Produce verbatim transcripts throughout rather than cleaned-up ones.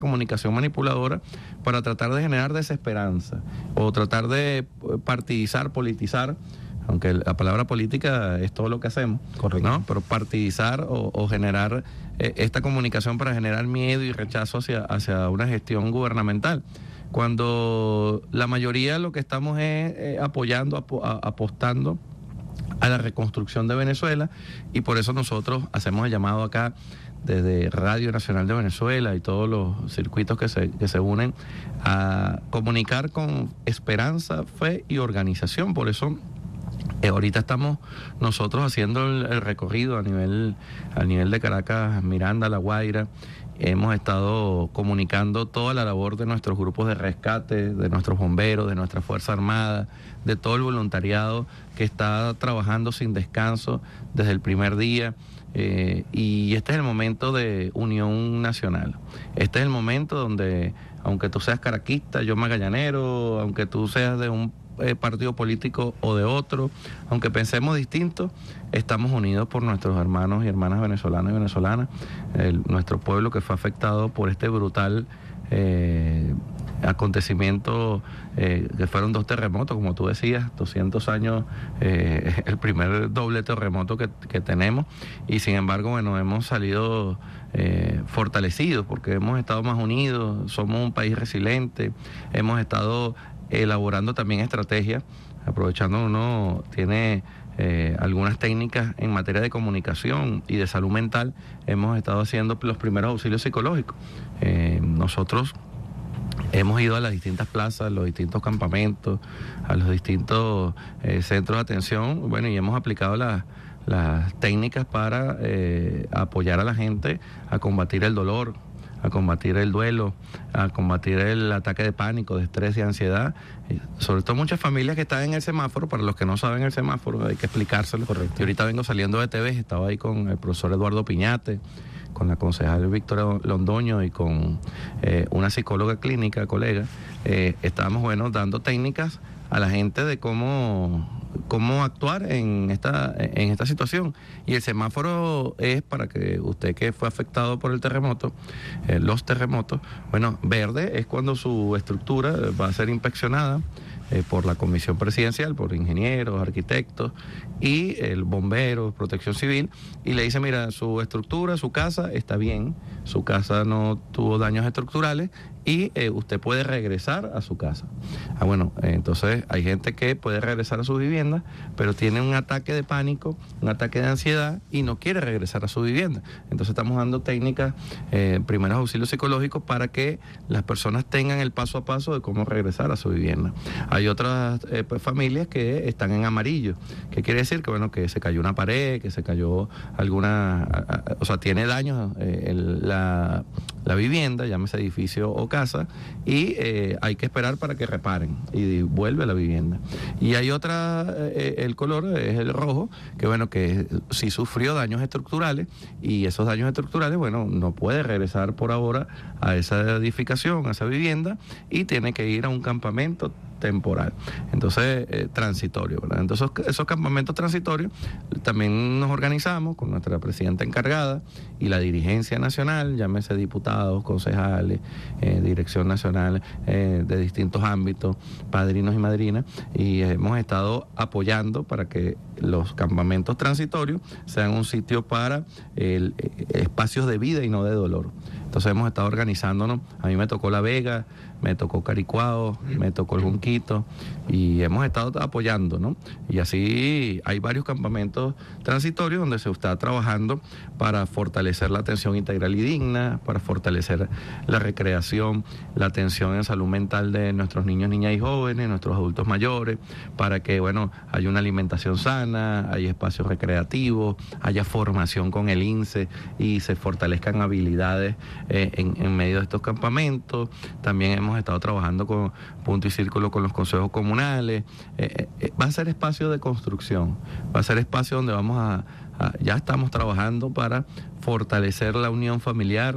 comunicación manipuladora para tratar de generar desesperanza o tratar de partidizar, politizar, aunque la palabra política es todo lo que hacemos, correcto, ¿no? Pero partidizar o, o generar eh, esta comunicación para generar miedo y rechazo hacia, hacia una gestión gubernamental, cuando la mayoría lo que estamos es eh, apoyando, apo, a, apostando a la reconstrucción de Venezuela, y por eso nosotros hacemos el llamado acá desde Radio Nacional de Venezuela y todos los circuitos que se, que se unen a comunicar con esperanza, fe y organización. Por eso eh, ahorita estamos nosotros haciendo el, el recorrido a nivel, a nivel de Caracas, Miranda, La Guaira. Hemos estado comunicando toda la labor de nuestros grupos de rescate, de nuestros bomberos, de nuestra Fuerza Armada, de todo el voluntariado que está trabajando sin descanso desde el primer día. Eh, y este es el momento de unión nacional. Este es el momento donde, aunque tú seas caraquista, yo magallanero, aunque tú seas de un eh, partido político o de otro, aunque pensemos distinto, estamos unidos por nuestros hermanos y hermanas venezolanos y venezolanas, el, nuestro pueblo que fue afectado por este brutal eh, acontecimiento, eh, que fueron dos terremotos, como tú decías, doscientos años, eh, el primer doble terremoto que, que tenemos, y sin embargo, bueno, hemos salido eh, fortalecidos porque hemos estado más unidos, somos un país resiliente, hemos estado elaborando también estrategias, aprovechando uno tiene eh, algunas técnicas en materia de comunicación y de salud mental, hemos estado haciendo los primeros auxilios psicológicos. Eh, nosotros hemos ido a las distintas plazas, a los distintos campamentos, a los distintos eh, centros de atención, bueno, y hemos aplicado las, las técnicas para eh, apoyar a la gente a combatir el dolor, a combatir el duelo, a combatir el ataque de pánico, de estrés y ansiedad. Sobre todo muchas familias que están en el semáforo, para los que no saben el semáforo hay que explicárselo. Correcto. Yo ahorita vengo saliendo de T V, estaba ahí con el profesor Eduardo Piñate, con la concejal Victoria Londoño y con eh, una psicóloga clínica, colega. Eh, estábamos, bueno, dando técnicas a la gente de cómo, cómo actuar en esta, en esta situación. Y el semáforo es para que usted que fue afectado por el terremoto, eh, los terremotos, bueno, verde es cuando su estructura va a ser inspeccionada Eh, por la Comisión Presidencial, por ingenieros, arquitectos y el bombero, protección civil, y le dice, mira, su estructura, su casa está bien, su casa no tuvo daños estructurales y eh, usted puede regresar a su casa. Ah, bueno, eh, entonces hay gente que puede regresar a su vivienda, pero tiene un ataque de pánico, un ataque de ansiedad y no quiere regresar a su vivienda. Entonces estamos dando técnicas, eh, primeros auxilios psicológicos para que las personas tengan el paso a paso de cómo regresar a su vivienda. Hay otras eh, pues, familias que están en amarillo, que quiere decir que bueno, que se cayó una pared, que se cayó alguna, a, a, o sea, tiene daños eh, el, la, la vivienda, llámese edificio o casa, y eh, hay que esperar para que reparen y vuelve a la vivienda. Y hay otra, eh, el color es el rojo, que bueno, que sí sufrió daños estructurales, y esos daños estructurales, bueno, no puede regresar por ahora a esa edificación, a esa vivienda, y tiene que ir a un campamento temporal, entonces eh, transitorio, ¿verdad? Entonces esos campamentos transitorios también nos organizamos con nuestra presidenta encargada y la dirigencia nacional, llámese diputados, concejales, eh, dirección nacional eh, de distintos ámbitos, padrinos y madrinas, y hemos estado apoyando para que los campamentos transitorios sean un sitio para el, eh, espacios de vida y no de dolor. Entonces hemos estado organizándonos, a mí me tocó La Vega, me tocó Caricuao, me tocó el Junquito, y hemos estado apoyando, ¿no? Y así hay varios campamentos transitorios donde se está trabajando para fortalecer la atención integral y digna, para fortalecer la recreación, la atención en salud mental de nuestros niños, niñas y jóvenes, nuestros adultos mayores, para que, bueno, haya una alimentación sana, haya espacios recreativos, haya formación con el I N S E y se fortalezcan habilidades eh, en, en medio de estos campamentos. También hemos estado trabajando con Punto y Círculo, con los consejos comunales. Eh, eh, va a ser espacio de construcción, va a ser espacio donde vamos a, a ya estamos trabajando para fortalecer la unión familiar,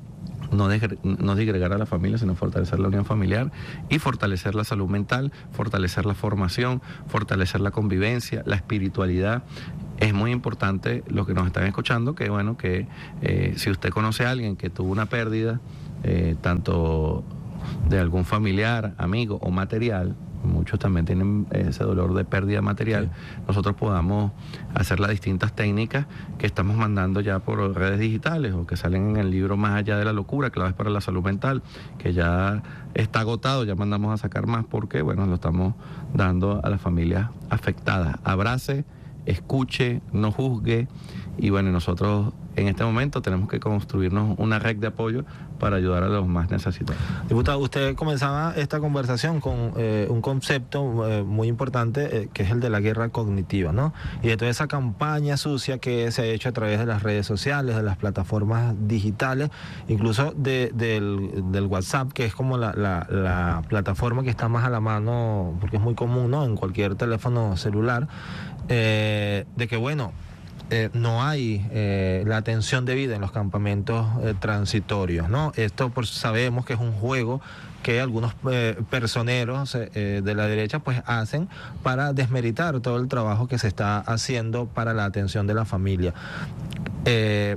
no, de, no disgregar a la familia, sino fortalecer la unión familiar y fortalecer la salud mental, fortalecer la formación, fortalecer la convivencia, la espiritualidad. Es muy importante, los que nos están escuchando, que bueno, que eh, si usted conoce a alguien que tuvo una pérdida eh, tanto de algún familiar, amigo o material, muchos también tienen ese dolor de pérdida material, sí. Nosotros podamos hacer las distintas técnicas que estamos mandando ya por redes digitales o que salen en el libro Más allá de la locura, claves para la salud mental, que ya está agotado, ya mandamos a sacar más porque, bueno, lo estamos dando a las familias afectadas. Abrace, escuche, no juzgue y bueno, nosotros en este momento tenemos que construirnos una red de apoyo para ayudar a los más necesitados. Diputado, usted comenzaba esta conversación con eh, un concepto eh, muy importante eh, que es el de la guerra cognitiva, ¿no? Y de toda esa campaña sucia que se ha hecho a través de las redes sociales, de las plataformas digitales, incluso de, del, del WhatsApp, que es como la, la, la plataforma que está más a la mano, porque es muy común, ¿no?, en cualquier teléfono celular, eh, de que bueno, Eh, no hay eh, la atención debida en los campamentos eh, transitorios, ¿no? Esto pues sabemos que es un juego que algunos eh, personeros eh, de la derecha pues hacen para desmeritar todo el trabajo que se está haciendo para la atención de la familia. Eh,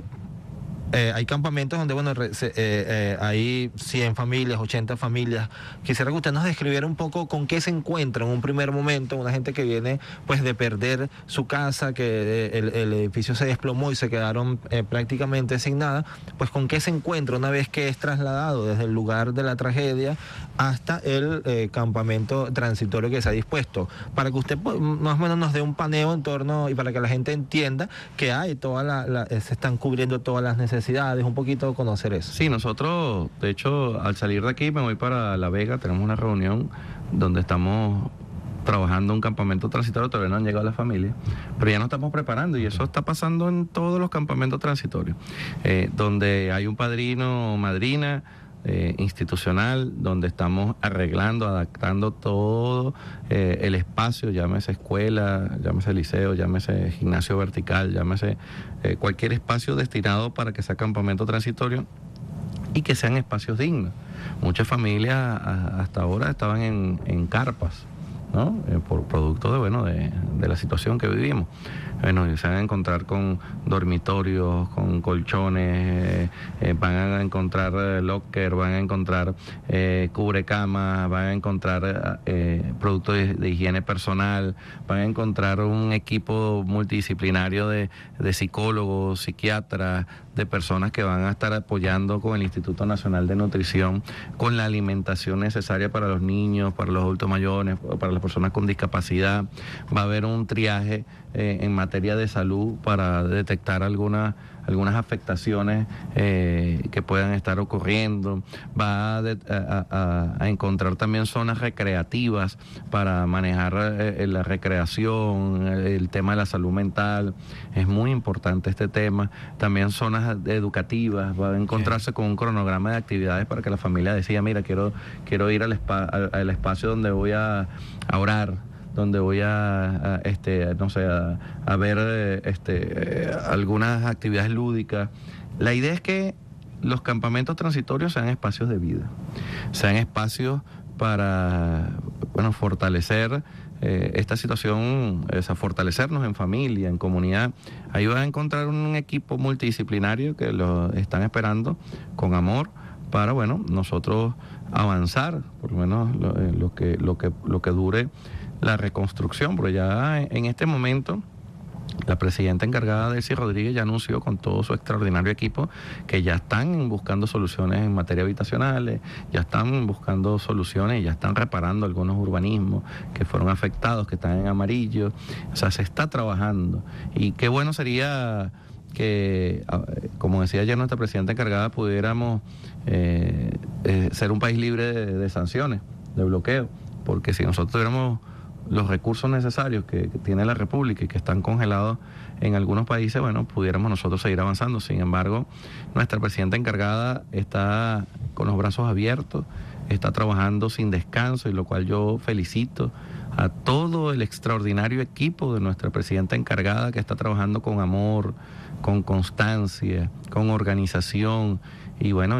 Eh, hay campamentos donde, bueno, se, eh, eh, hay cien familias, ochenta familias. Quisiera que usted nos describiera un poco con qué se encuentra en un primer momento una gente que viene pues de perder su casa, que eh, el, el edificio se desplomó y se quedaron eh, prácticamente sin nada, pues con qué se encuentra una vez que es trasladado desde el lugar de la tragedia hasta el eh, campamento transitorio que se ha dispuesto, para que usted pues, más o menos nos dé un paneo en torno y para que la gente entienda que hay toda la, la se están cubriendo todas las necesidades, un poquito conocer eso. Sí, nosotros, de hecho, al salir de aquí me voy para La Vega, tenemos una reunión donde estamos trabajando un campamento transitorio, todavía no han llegado las familias, pero ya nos estamos preparando y eso está pasando en todos los campamentos transitorios, eh, donde hay un padrino o madrina Eh, institucional, donde estamos arreglando, adaptando todo eh, el espacio, llámese escuela, llámese liceo, llámese gimnasio vertical, llámese eh, cualquier espacio destinado para que sea campamento transitorio y que sean espacios dignos. Muchas familias a, hasta ahora estaban en, en carpas, ¿no? Eh, por producto de, bueno, de, de la situación que vivimos. Bueno, se van a encontrar con dormitorios, con colchones, eh, van a encontrar eh, locker, van a encontrar eh, cubrecamas, van a encontrar eh, productos de, de higiene personal, van a encontrar un equipo multidisciplinario de, de psicólogos, psiquiatras, de personas que van a estar apoyando con el Instituto Nacional de Nutrición, con la alimentación necesaria para los niños, para los adultos mayores, para las personas con discapacidad. Va a haber un triaje eh, en materia de salud para detectar algunas algunas afectaciones eh, que puedan estar ocurriendo. Va a, de, a, a, a encontrar también zonas recreativas para manejar eh, la recreación, el, el tema de la salud mental. Es muy importante este tema. También zonas educativas. Va a encontrarse sí. con un cronograma de actividades para que la familia decida, mira, quiero, quiero ir al, spa, al, al espacio donde voy a, a orar, donde voy a, a este no sé a, a ver este algunas actividades lúdicas. La idea es que los campamentos transitorios sean espacios de vida, sean espacios para bueno fortalecer eh, esta situación, es a fortalecernos en familia, en comunidad. Ahí van a encontrar un equipo multidisciplinario que lo están esperando con amor para bueno nosotros avanzar, por lo menos lo, lo que lo que lo que dure la reconstrucción, pero ya en este momento la presidenta encargada, Delcy Rodríguez, ya anunció con todo su extraordinario equipo que ya están buscando soluciones en materia habitacional, ya están buscando soluciones y ya están reparando algunos urbanismos que fueron afectados, que están en amarillo. O sea, se está trabajando. Y qué bueno sería que, como decía ayer nuestra presidenta encargada, pudiéramos eh, eh, ser un país libre de, de sanciones, de bloqueo, porque si nosotros tuviéramos los recursos necesarios que, que tiene la República y que están congelados en algunos países, bueno, pudiéramos nosotros seguir avanzando. Sin embargo, nuestra presidenta encargada está con los brazos abiertos, está trabajando sin descanso, y lo cual yo felicito a todo el extraordinario equipo de nuestra presidenta encargada, que está trabajando con amor, con constancia, con organización y bueno,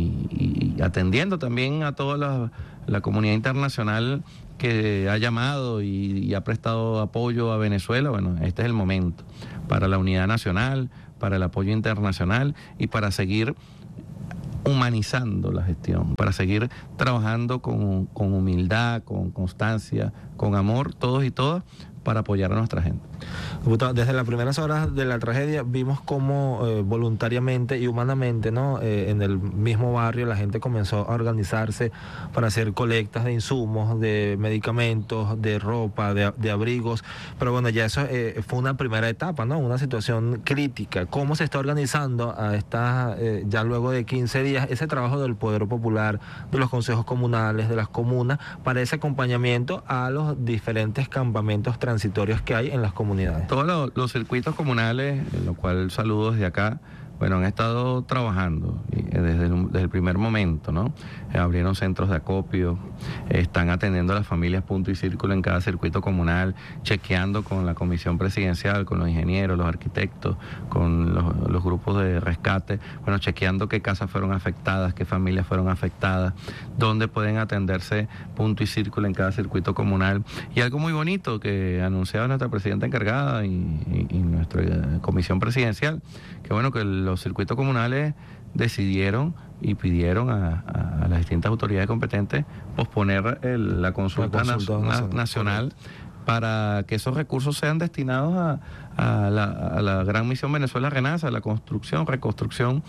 y, y atendiendo también a toda la, la comunidad internacional que ha llamado y, y ha prestado apoyo a Venezuela. Bueno, este es el momento para la unidad nacional, para el apoyo internacional y para seguir humanizando la gestión, para seguir trabajando con, con humildad, con constancia, con amor, todos y todas, para apoyar a nuestra gente. Desde las primeras horas de la tragedia vimos cómo eh, voluntariamente y humanamente, ¿no? Eh, en el mismo barrio la gente comenzó a organizarse para hacer colectas de insumos, de medicamentos, de ropa, de, de abrigos, pero bueno, ya eso eh, fue una primera etapa, ¿no? Una situación crítica. ¿Cómo se está organizando a esta, eh, ya luego de quince días, ese trabajo del Poder Popular, de los consejos comunales, de las comunas, para ese acompañamiento a los diferentes campamentos transitorios que hay en las comunidades? Todos los, los circuitos comunales, en lo cual saludo desde acá, bueno, han estado trabajando desde el, desde el primer momento, ¿no? Eh, abrieron centros de acopio, eh, están atendiendo a las familias punto y círculo en cada circuito comunal, chequeando con la comisión presidencial, con los ingenieros, los arquitectos, con los, los grupos de rescate, bueno, chequeando qué casas fueron afectadas, qué familias fueron afectadas, dónde pueden atenderse punto y círculo en cada circuito comunal. Y algo muy bonito que anunciaba nuestra presidenta encargada y, y, y nuestra comisión presidencial, que bueno, que el los circuitos comunales decidieron y pidieron a, a, a las distintas autoridades competentes posponer el, la consulta, la consulta na, nacional, nacional para que esos recursos sean destinados a, a, la, a la gran misión Venezuela Renace, a la construcción, reconstrucción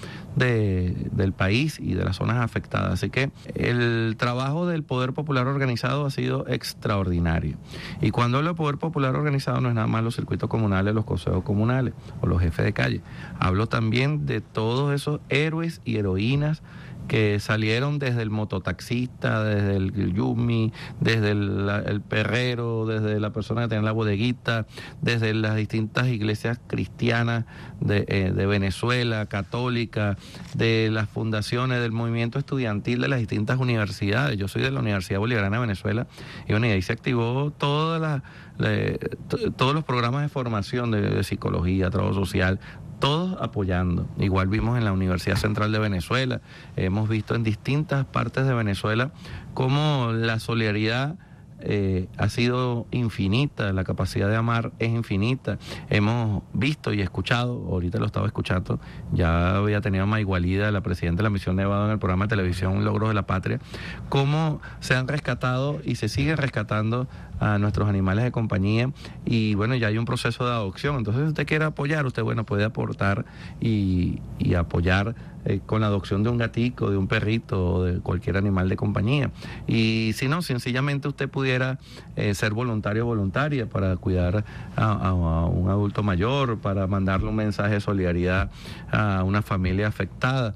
de, del país y de las zonas afectadas. Así que el trabajo del Poder Popular Organizado ha sido extraordinario. Y cuando hablo de Poder Popular Organizado no es nada más los circuitos comunales, los consejos comunales o los jefes de calle. Hablo también de todos esos héroes y heroínas que salieron desde el mototaxista, desde el yumi, desde el, el perrero, desde la persona que tenía la bodeguita, desde las distintas iglesias cristianas de, eh, de Venezuela, católica, de las fundaciones, del movimiento estudiantil de las distintas universidades. Yo soy de la Universidad Bolivariana de Venezuela y bueno, y ahí se activó todas las, la, todos los programas de formación de, de psicología, trabajo social, todos apoyando. Igual vimos en la Universidad Central de Venezuela, hemos visto en distintas partes de Venezuela cómo la solidaridad eh, ha sido infinita, la capacidad de amar es infinita. Hemos visto y escuchado, ahorita lo estaba escuchando, ya había tenido a Maigualida, la presidenta de la Misión Nevado, en el programa de televisión Logros de la Patria, cómo se han rescatado y se siguen rescatando a nuestros animales de compañía, y bueno, ya hay un proceso de adopción. Entonces, si usted quiere apoyar, usted bueno puede aportar y, y apoyar eh, con la adopción de un gatico, de un perrito o de cualquier animal de compañía. Y si no, sencillamente usted pudiera eh, ser voluntario o voluntaria para cuidar a, a, a un adulto mayor, para mandarle un mensaje de solidaridad a una familia afectada.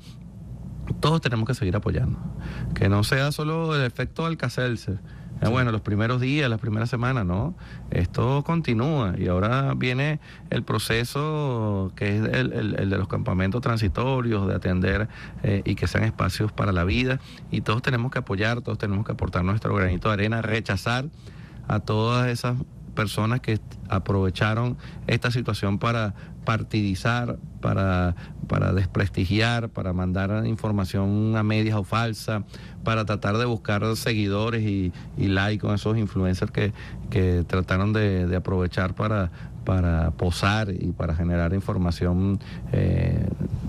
Todos tenemos que seguir apoyando, que no sea solo el efecto Alka-Seltzer. Bueno, los primeros días, las primeras semanas, no, esto continúa y ahora viene el proceso que es el, el, el de los campamentos transitorios, de atender eh, y que sean espacios para la vida, y todos tenemos que apoyar, todos tenemos que aportar nuestro granito de arena, rechazar a todas esas personas que aprovecharon esta situación para partidizar, para, para desprestigiar, para mandar información a medias o falsa, para tratar de buscar seguidores y, y likes con esos influencers que, que trataron de, de aprovechar para, para posar y para generar información eh,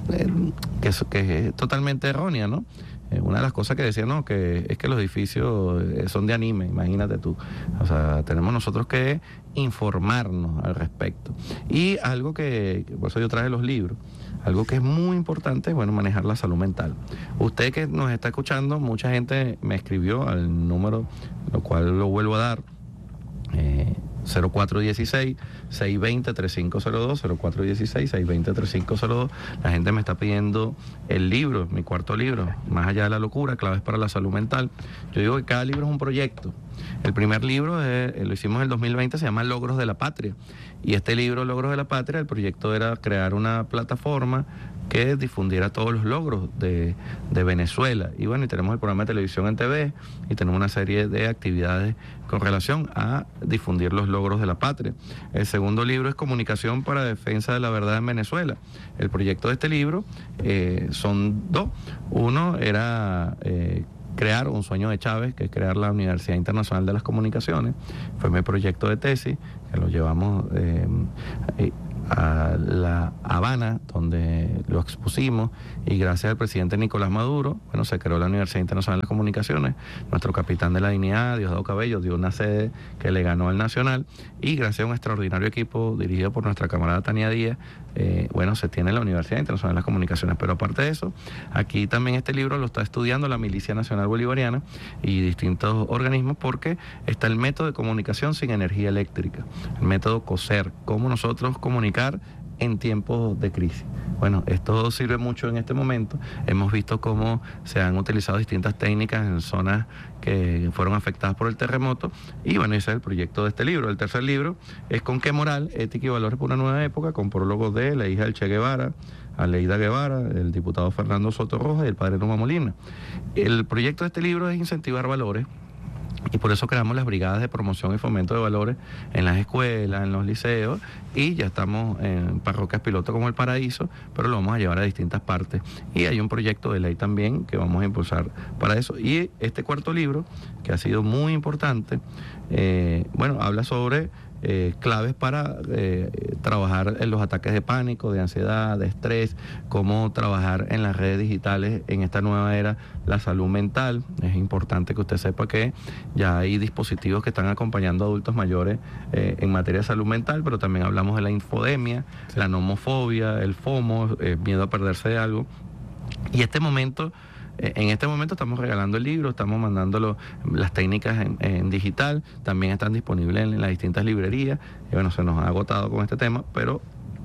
que, que es totalmente errónea, ¿no? Una de las cosas que decían, no, que es que los edificios son de anime, imagínate tú. O sea, tenemos nosotros que informarnos al respecto. Y algo que, que por eso yo traje los libros, algo que es muy importante es, bueno, manejar la salud mental. Usted que nos está escuchando, mucha gente me escribió al número, lo cual lo vuelvo a dar, eh, cero cuatro uno seis, seis dos cero, tres cinco cero dos, cero cuatro uno seis, seis dos cero, tres cinco cero dos. La gente me está pidiendo el libro, mi cuarto libro, Más allá de la locura, claves para la salud mental. Yo digo que cada libro es un proyecto. El primer libro es, lo hicimos en el dos mil veinte, se llama Logros de la Patria. Y este libro, Logros de la Patria, el proyecto era crear una plataforma que difundiera todos los logros de, de Venezuela. Y bueno, y tenemos el programa de televisión en T V y tenemos una serie de actividades con relación a difundir los logros de la patria. El segundo libro es Comunicación para Defensa de la Verdad en Venezuela. El proyecto de este libro eh, son dos. Uno era eh, crear un sueño de Chávez, que es crear la Universidad Internacional de las Comunicaciones. Fue mi proyecto de tesis, que lo llevamos... Eh, eh, a La Habana, donde lo expusimos, y gracias al presidente Nicolás Maduro, bueno, se creó la Universidad Internacional de Comunicaciones. Nuestro capitán de la dignidad, Diosdado Cabello, dio una sede que le ganó al Nacional, y gracias a un extraordinario equipo dirigido por nuestra camarada Tania Díaz, eh, bueno, se tiene la Universidad Internacional de las Comunicaciones. Pero aparte de eso, aquí también este libro lo está estudiando la Milicia Nacional Bolivariana y distintos organismos, porque está el método de comunicación sin energía eléctrica, el método COSER, cómo nosotros comunicamos en tiempos de crisis. Bueno, esto sirve mucho en este momento. Hemos visto cómo se han utilizado distintas técnicas en zonas que fueron afectadas por el terremoto, y bueno, ese es el proyecto de este libro. El tercer libro es Con qué moral, ética y valores por una nueva época, con prólogos de la hija del Che Guevara, Aleida Guevara, el diputado Fernando Soto Rojas y el padre Numa Molina. El proyecto de este libro es incentivar valores, y por eso creamos las brigadas de promoción y fomento de valores en las escuelas, en los liceos, y ya estamos en parroquias piloto como El Paraíso, pero lo vamos a llevar a distintas partes. Y hay un proyecto de ley también que vamos a impulsar para eso. Y este cuarto libro, que ha sido muy importante, eh, bueno, habla sobre Eh, claves para eh, trabajar en los ataques de pánico, de ansiedad, de estrés, cómo trabajar en las redes digitales en esta nueva era, la salud mental. Es importante que usted sepa que ya hay dispositivos que están acompañando a adultos mayores eh, en materia de salud mental, pero también hablamos de la infodemia, sí, la nomofobia, el FOMO, eh, miedo a perderse de algo. Y este momento... En este momento estamos regalando el libro, estamos mandándolo, las técnicas en, en digital, también están disponibles en, en las distintas librerías. Y bueno, se nos ha agotado con este tema, pero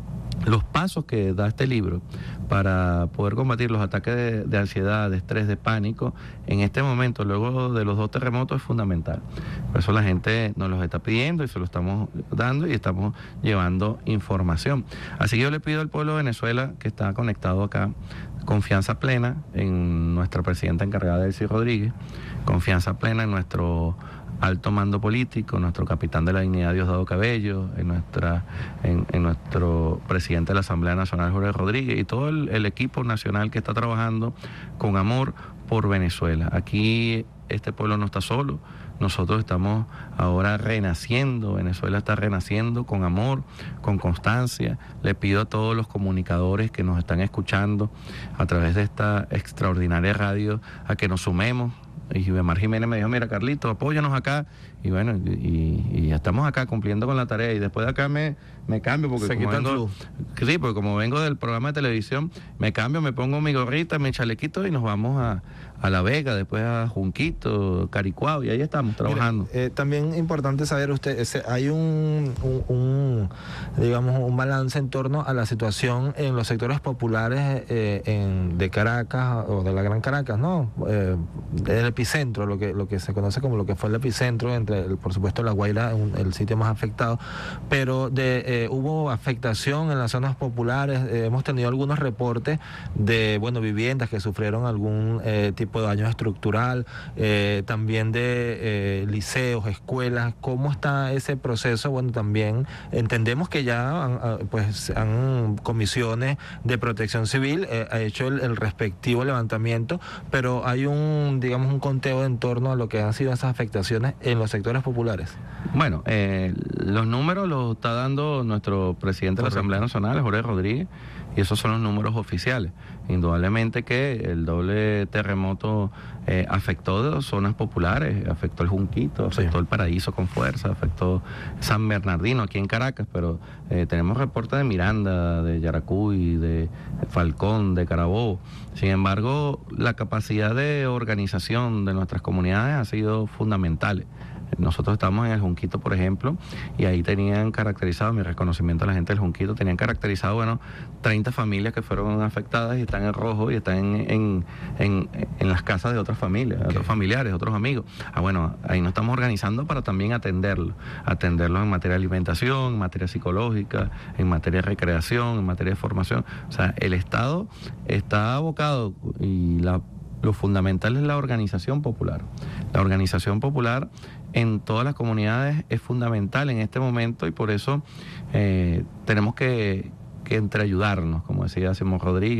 los pasos que da este libro para poder combatir los ataques de, de ansiedad, de estrés, de pánico, en este momento, luego de los dos terremotos, es fundamental. Por eso la gente nos los está pidiendo y se lo estamos dando, y estamos llevando información. Así que yo le pido al pueblo de Venezuela, que está conectado acá, confianza plena en nuestra presidenta encargada, Delcy Rodríguez, confianza plena en nuestro alto mando político, nuestro capitán de la dignidad, Diosdado Cabello, en nuestra en, en nuestro presidente de la Asamblea Nacional, Jorge Rodríguez, y todo el, el equipo nacional que está trabajando con amor por Venezuela. Aquí este pueblo no está solo. Nosotros estamos ahora renaciendo, Venezuela está renaciendo con amor, con constancia. Le pido a todos los comunicadores que nos están escuchando a través de esta extraordinaria radio a que nos sumemos. Y Bemar Jiménez me dijo, mira, Carlito, apóyanos acá. Y bueno, y, y ya estamos acá cumpliendo con la tarea. Y después de acá me, me cambio, porque Se como quita vengo, el club. sí, porque como vengo del programa de televisión, me cambio, me pongo mi gorrita, mi chalequito, y nos vamos a, a La Vega, después a Junquito, Caricuao, y ahí estamos trabajando. Mire, eh, también importante saber usted, ese, hay un, un, un, digamos, un balance en torno a la situación en los sectores populares eh, en, de Caracas, o de la Gran Caracas, ¿no? Eh, el epicentro, lo que, lo que se conoce como lo que fue el epicentro, entre el, por supuesto La Guaira, un, el sitio más afectado, pero de, eh, hubo afectación en las zonas populares. Eh, hemos tenido algunos reportes de, bueno, viviendas que sufrieron algún eh, tipo de daño estructural, eh, también de eh, liceos, escuelas. ¿Cómo está ese proceso? Bueno, también entendemos que ya han, pues, han comisiones de protección civil, eh, ha hecho el, el respectivo levantamiento, pero hay un, digamos, un conteo en torno a lo que han sido esas afectaciones en los sectores populares. Bueno, eh, los números los está dando nuestro presidente Correcto. de la Asamblea Nacional, Jorge Rodríguez, y esos son los números oficiales. Indudablemente que el doble terremoto eh, afectó zonas populares, afectó el Junquito, afectó sí. el Paraíso con fuerza, afectó San Bernardino aquí en Caracas, pero eh, tenemos reportes de Miranda, de Yaracuy, de Falcón, de Carabobo. Sin embargo, la capacidad de organización de nuestras comunidades ha sido fundamental. Nosotros estamos en el Junquito, por ejemplo, y ahí tenían caracterizado, mi reconocimiento a la gente del Junquito, tenían caracterizado, bueno, treinta familias que fueron afectadas y están en rojo y están en, en, en, en las casas de otras familias, de okay. otros familiares, de otros amigos. Ah, bueno, ahí nos estamos organizando para también atenderlo, atenderlos en materia de alimentación, en materia psicológica, en materia de recreación, en materia de formación. O sea, el Estado está abocado, y la lo fundamental es la organización popular. La organización popular en todas las comunidades es fundamental en este momento, y por eso eh, tenemos que, que entreayudarnos, como decía Simón Rodríguez,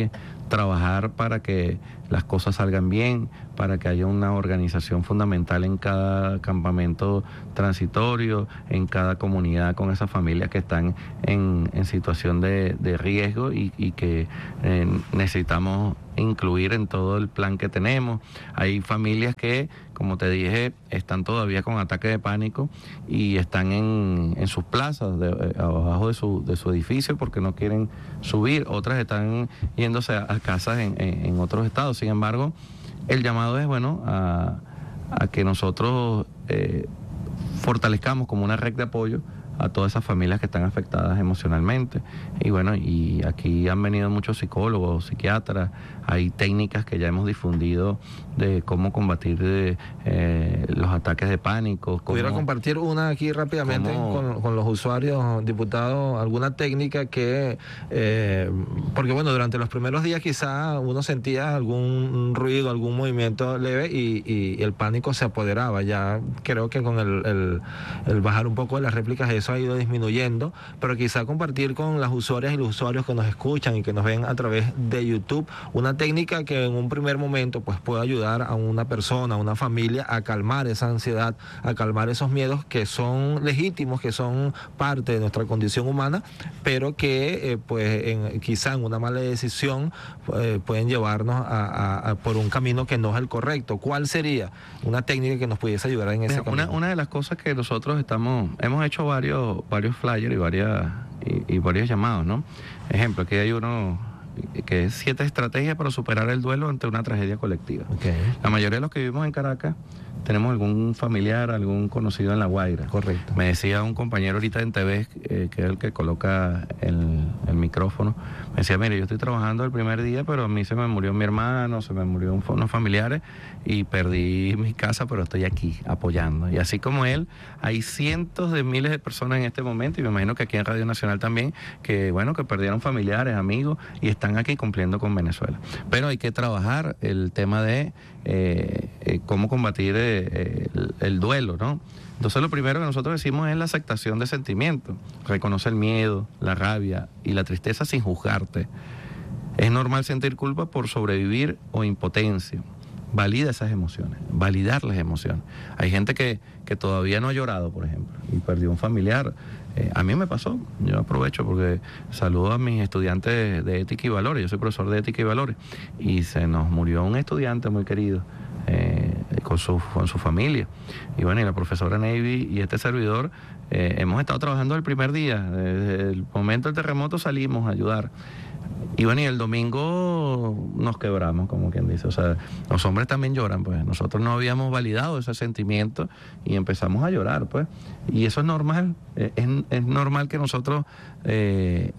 trabajar para que las cosas salgan bien, para que haya una organización fundamental en cada campamento transitorio, en cada comunidad con esas familias que están en, en situación de, de riesgo y, y que eh, necesitamos incluir en todo el plan que tenemos. Hay familias que, como te dije, están todavía con ataque de pánico y están en, en sus plazas, de, abajo de su, de su edificio porque no quieren subir. Otras están yéndose a, a casas en, en, en otros estados. Sin embargo, el llamado es, bueno, a, a que nosotros eh, fortalezcamos como una red de apoyo a todas esas familias que están afectadas emocionalmente. Y bueno, y aquí han venido muchos psicólogos, psiquiatras, hay técnicas que ya hemos difundido de cómo combatir de, eh, los ataques de pánico. ¿Pudiera compartir una aquí rápidamente con, con los usuarios, diputado, alguna técnica que, eh, porque bueno, durante los primeros días quizá uno sentía algún ruido, algún movimiento leve y, y el pánico se apoderaba? Ya creo que con el, el, el bajar un poco de las réplicas eso ha ido disminuyendo, pero quizá compartir con las usuarias y los usuarios que nos escuchan y que nos ven a través de YouTube una técnica que en un primer momento pues pueda ayudar a una persona, a una familia a calmar esa ansiedad, a calmar esos miedos que son legítimos, que son parte de nuestra condición humana, pero que eh, pues en, quizá en una mala decisión eh, pueden llevarnos a, a, a por un camino que no es el correcto. ¿Cuál sería una técnica que nos pudiese ayudar en ese Mira, camino? Una, una de las cosas que nosotros estamos, hemos hecho varios varios flyers y varias y, y varios llamados, ¿no? Ejemplo, aquí hay uno que es siete estrategias para superar el duelo ante una tragedia colectiva. Okay. La mayoría de los que vivimos en Caracas tenemos algún familiar, algún conocido en La Guaira. Correcto. Me decía un compañero ahorita en T V, eh, que es el que coloca el, el micrófono, me decía, mire, yo estoy trabajando el primer día, pero a mí se me murió mi hermano, se me murió un, unos familiares y perdí mi casa, pero estoy aquí apoyando. Y así como él, hay cientos de miles de personas en este momento, y me imagino que aquí en Radio Nacional también, que bueno, que perdieron familiares, amigos, y están aquí cumpliendo con Venezuela. Pero hay que trabajar el tema de eh, eh, cómo combatir eh, el, el duelo, ¿no? Entonces lo primero que nosotros decimos es la aceptación de sentimientos. Reconoce el miedo, la rabia y la tristeza sin juzgarte. Es normal sentir culpa por sobrevivir o impotencia. Valida esas emociones, validar las emociones. Hay gente que, que todavía no ha llorado, por ejemplo, y perdió un familiar. Eh, a mí me pasó, yo aprovecho porque saludo a mis estudiantes de, de ética y valores, yo soy profesor de ética y valores, y se nos murió un estudiante muy querido. Eh, con, su, con su familia. Y bueno, y la profesora Navy y este servidor eh, hemos estado trabajando el primer día. Desde el momento del terremoto salimos a ayudar. Y bueno, y el domingo nos quebramos, como quien dice. O sea, los hombres también lloran, pues. Nosotros no habíamos validado ese sentimiento y empezamos a llorar, pues. Y eso es normal. Es, es normal que nosotros eh,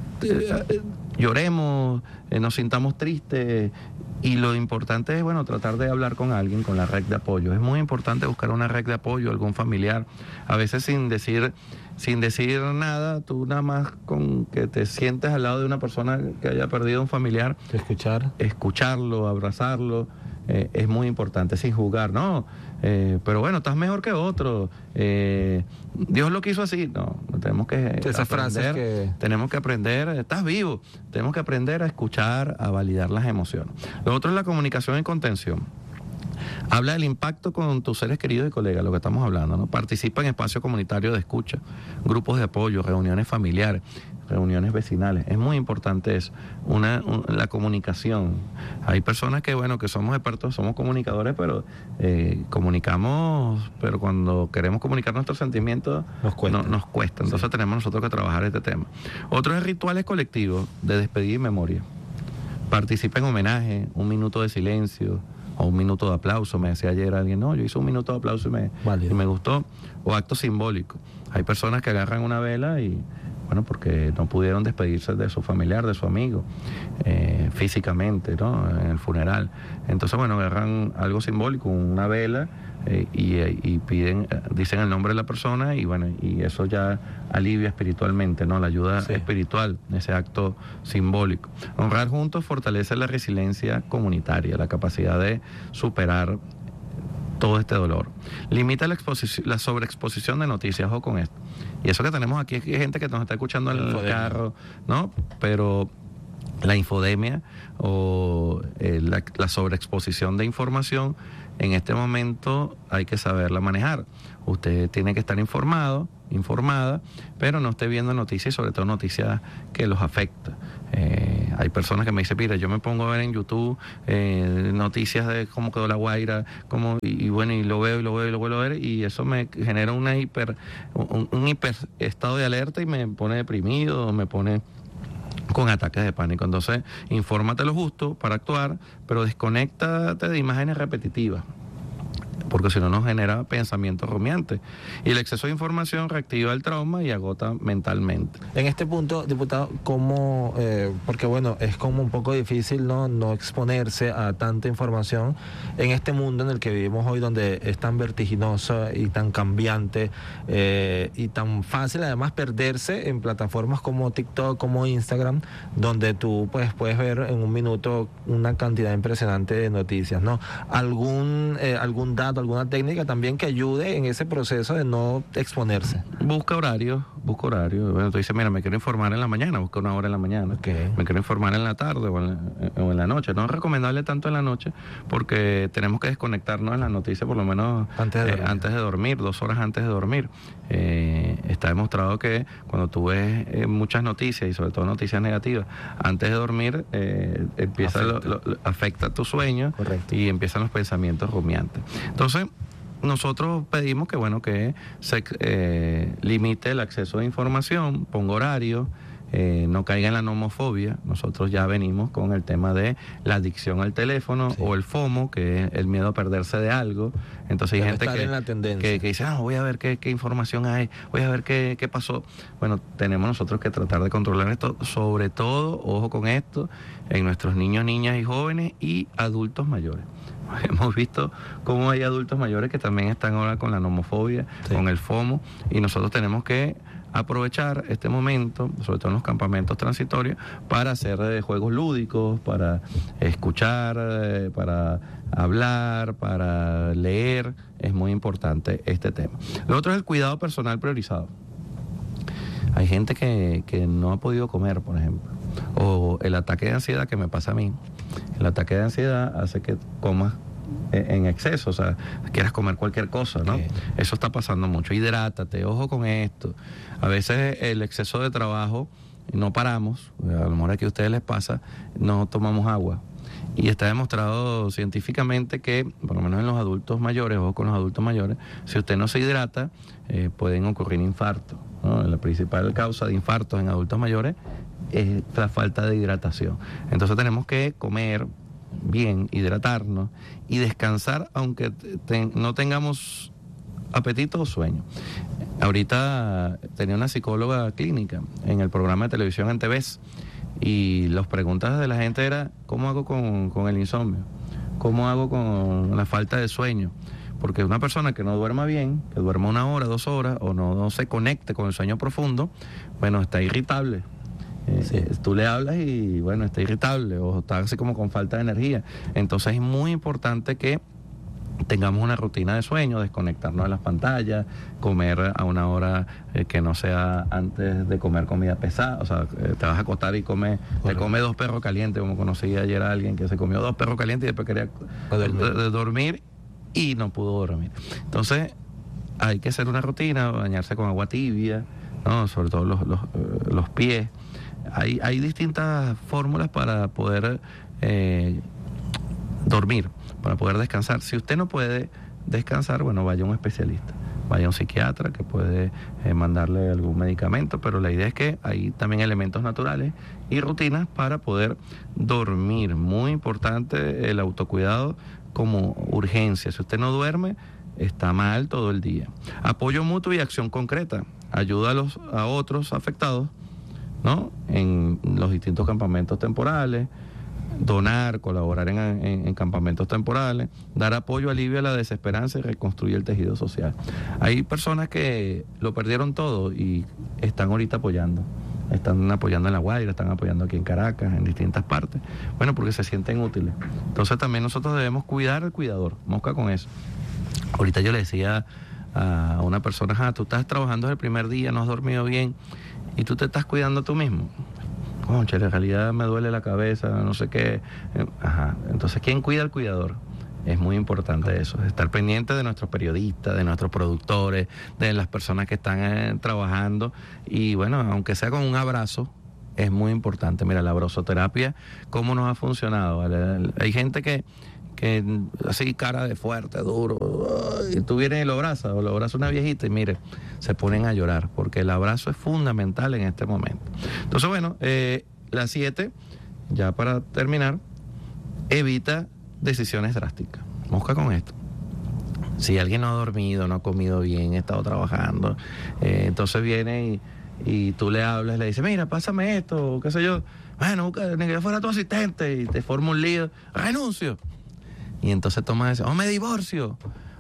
eh, lloremos, eh, nos sintamos tristes. Y lo importante es, bueno, tratar de hablar con alguien, con la red de apoyo. Es muy importante buscar una red de apoyo, algún familiar. A veces sin decir, sin decir nada, tú nada más con que te sientes al lado de una persona que haya perdido un familiar. Escuchar. Escucharlo, abrazarlo, eh, es muy importante, sin juzgar, ¿no? Eh, pero bueno, estás mejor que otro. Eh, Dios lo quiso así. No, tenemos que Esas frases que... tenemos que aprender, estás vivo, tenemos que aprender a escuchar, a validar las emociones. Lo otro es la comunicación y contención. Habla del impacto con tus seres queridos y colegas, lo que estamos hablando, ¿no? Participa en espacios comunitarios de escucha, grupos de apoyo, reuniones familiares, reuniones vecinales. Es muy importante eso, una, un, la comunicación. Hay personas que, bueno, que somos expertos, somos comunicadores, pero eh, comunicamos, pero cuando queremos comunicar nuestros sentimientos, nos cuesta. No, nos cuesta. Entonces sí, tenemos nosotros que trabajar este tema. Otro es rituales colectivos de despedida y memoria. Participa en homenaje, un minuto de silencio, o un minuto de aplauso. Me decía ayer alguien, no, yo hice un minuto de aplauso y me, y me gustó. O acto simbólico. Hay personas que agarran una vela y, bueno, porque no pudieron despedirse de su familiar, de su amigo, eh, físicamente, ¿no? En el funeral. Entonces, bueno, agarran algo simbólico, una vela, eh, y, y piden, dicen el nombre de la persona, y bueno, y eso ya alivia espiritualmente, ¿no? La ayuda sí. espiritual, ese acto simbólico. Honrar juntos fortalece la resiliencia comunitaria, la capacidad de superar todo este dolor. Limita la exposición, la sobreexposición de noticias, ojo con esto. Y eso que tenemos aquí es que hay gente que nos está escuchando en el carro, ¿no? Pero la infodemia o eh, la, la sobreexposición de información, en este momento hay que saberla manejar. Usted tiene que estar informado, informada, pero no esté viendo noticias y sobre todo noticias que los afecta. Eh, hay personas que me dicen, mira, yo me pongo a ver en YouTube eh, noticias de cómo quedó La Guaira, cómo, y, y bueno, y lo veo y lo veo y lo vuelvo a ver, y eso me genera una hiper, un, un hiper estado de alerta y me pone deprimido, me pone con ataques de pánico. Entonces, infórmate lo justo para actuar, pero desconéctate de imágenes repetitivas, porque si no nos genera pensamientos rumiantes. Y el exceso de información reactiva el trauma y agota mentalmente. En este punto, diputado, ¿cómo, eh, porque bueno, es como un poco difícil no, no exponerse a tanta información en este mundo en el que vivimos hoy, donde es tan vertiginoso y tan cambiante eh, y tan fácil además perderse en plataformas como TikTok, como Instagram, donde tú pues, puedes ver en un minuto una cantidad impresionante de noticias, ¿no? ¿Algún, eh, algún dato, alguna técnica también que ayude en ese proceso de no exponerse? Busca horarios, busca horarios. Bueno, tú dices, mira, me quiero informar en la mañana, busca una hora en la mañana. Okay. Me quiero informar en la tarde o en la, o en la noche. No es recomendable tanto en la noche porque tenemos que desconectarnos en las noticias por lo menos antes de, eh, antes de dormir, dos horas antes de dormir. Eh, está demostrado que cuando tú ves eh, muchas noticias y sobre todo noticias negativas, antes de dormir eh, empieza afecta. Lo, lo, afecta tu sueño. Correcto. Y empiezan los pensamientos rumiantes. Entonces, nosotros pedimos que bueno que se eh, limite el acceso de información, ponga horario, eh, no caiga en la nomofobia. Nosotros ya venimos con el tema de la adicción al teléfono, sí, o el FOMO, que es el miedo a perderse de algo. Entonces hay gente que, que, que dice, ah, voy a ver qué, qué información hay, voy a ver qué, qué pasó. Bueno, tenemos nosotros que tratar de controlar esto, sobre todo, ojo con esto, en nuestros niños, niñas y jóvenes y adultos mayores. Hemos visto cómo hay adultos mayores que también están ahora con la nomofobia, sí, con el FOMO, y nosotros tenemos que aprovechar este momento, sobre todo en los campamentos transitorios, para hacer eh, juegos lúdicos, para escuchar, eh, para hablar, para leer. Es muy importante este tema. Lo otro es el cuidado personal priorizado. Hay gente que, que no ha podido comer, por ejemplo, o el ataque de ansiedad que me pasa a mí. El ataque de ansiedad hace que comas en exceso, o sea, quieras comer cualquier cosa, ¿no? Okay. Eso está pasando mucho. Hidrátate, ojo con esto. A veces el exceso de trabajo, no paramos, a lo mejor aquí a ustedes les pasa, no tomamos agua. Y está demostrado científicamente que, por lo menos en los adultos mayores, ojo con los adultos mayores, si usted no se hidrata, eh, pueden ocurrir infartos, ¿no? La principal causa de infartos en adultos mayores es la falta de hidratación. Entonces tenemos que comer bien, hidratarnos y descansar aunque te, no tengamos apetito o sueño. Ahorita tenía una psicóloga clínica en el programa de televisión en T V y las preguntas de la gente era ¿cómo hago con, con el insomnio? ¿Cómo hago con la falta de sueño? Porque una persona que no duerma bien, que duerma una hora, dos horas o no, no se conecte con el sueño profundo, bueno, está irritable. Eh, sí. Tú le hablas y bueno, está irritable o está así como con falta de energía. Entonces es muy importante que tengamos una rutina de sueño, desconectarnos de las pantallas, comer a una hora eh, que no sea antes de comer comida pesada. O sea, eh, te vas a acostar y comes, te come dos perros calientes, como conocí ayer a alguien que se comió dos perros calientes y después quería dormir. De, de dormir y no pudo dormir. Entonces hay que hacer una rutina, bañarse con agua tibia, ¿no? Sobre todo los, los, los pies. Hay, hay distintas fórmulas para poder eh, dormir, para poder descansar. Si usted no puede descansar, bueno, vaya a un especialista, vaya a un psiquiatra que puede eh, mandarle algún medicamento, pero la idea es que hay también elementos naturales y rutinas para poder dormir. Muy importante el autocuidado como urgencia. Si usted no duerme, está mal todo el día. Apoyo mutuo y acción concreta. Ayuda a, los, a otros afectados, ¿no? En los distintos campamentos temporales, donar, colaborar en, en, en campamentos temporales, dar apoyo, alivio a la desesperanza y reconstruir el tejido social. Hay personas que lo perdieron todo y están ahorita apoyando. Están apoyando en La Guaira, están apoyando aquí en Caracas, en distintas partes. Bueno, porque se sienten útiles. Entonces también nosotros debemos cuidar al cuidador. Mosca con eso. Ahorita yo le decía a una persona, ah, tú estás trabajando desde el primer día, no has dormido bien y tú te estás cuidando tú mismo. concha, en realidad me duele la cabeza, no sé qué. Ajá. Entonces, ¿quién cuida al cuidador? Es muy importante eso, estar pendiente de nuestros periodistas, de nuestros productores, de las personas que están eh, trabajando. Y bueno, aunque sea con un abrazo, es muy importante. Mira, la abrazoterapia, ¿cómo nos ha funcionado? ¿Vale? Hay gente que, que así cara de fuerte, duro, y tú vienes y lo abrazas, o lo abrazas una viejita y mire, se ponen a llorar, porque el abrazo es fundamental en este momento. Entonces, bueno, eh, la siete, ya para terminar, evita decisiones drásticas. Mosca con esto. Si alguien no ha dormido, no ha comido bien, ha estado trabajando, eh, entonces viene y y tú le hablas, le dices, mira, pásame esto, o qué sé yo, bueno, ni que fuera tu asistente, y te forma un lío, renuncio. Y entonces tomas ese, o me divorcio,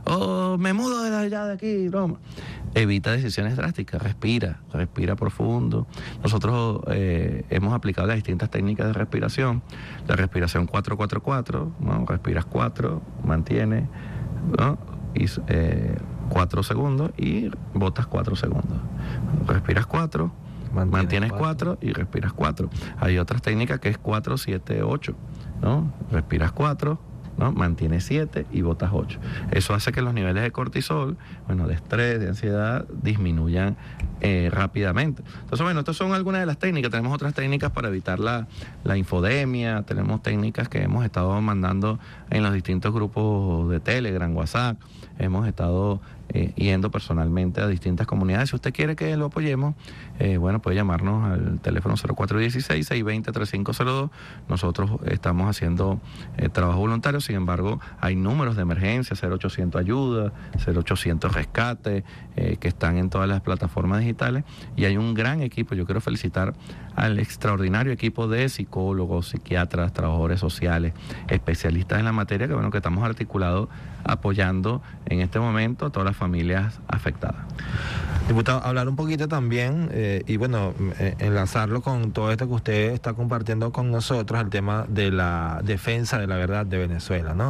o me mudo de allá de aquí, no. Evita decisiones drásticas, respira, respira profundo. Nosotros eh, hemos aplicado las distintas técnicas de respiración, la respiración cuatro cuatro cuatro, ¿no? Respiras cuatro, mantienes, ¿no? Y eh, cuatro segundos y botas cuatro segundos. Respiras cuatro, mantienes, mantienes cuatro y respiras cuatro. Hay otras técnicas que es cuatro, siete, ocho, ¿no? Respiras cuatro, ¿no? Mantienes siete y botas ocho. Eso hace que los niveles de cortisol, bueno, de estrés, de ansiedad, disminuyan eh, rápidamente. Entonces, bueno, estas son algunas de las técnicas. Tenemos otras técnicas para evitar la, la infodemia, tenemos técnicas que hemos estado mandando en los distintos grupos de Telegram, WhatsApp. Hemos estado eh, yendo personalmente a distintas comunidades. Si usted quiere que lo apoyemos, eh, bueno, puede llamarnos al teléfono cero cuatro uno seis, seis dos cero, tres cinco cero dos. Nosotros estamos haciendo eh, trabajo voluntario, sin embargo, hay números de emergencia, cero ochocientos ayuda, cero ochocientos rescate, eh, que están en todas las plataformas digitales, y hay un gran equipo. Yo quiero felicitar al extraordinario equipo de psicólogos, psiquiatras, trabajadores sociales, especialistas en la materia, que bueno, que estamos articulados apoyando en este momento a todas las familias afectadas. Diputado, hablar un poquito también, eh, y bueno, eh, enlazarlo con todo esto que usted está compartiendo con nosotros, el tema de la defensa de la verdad de Venezuela, ¿no?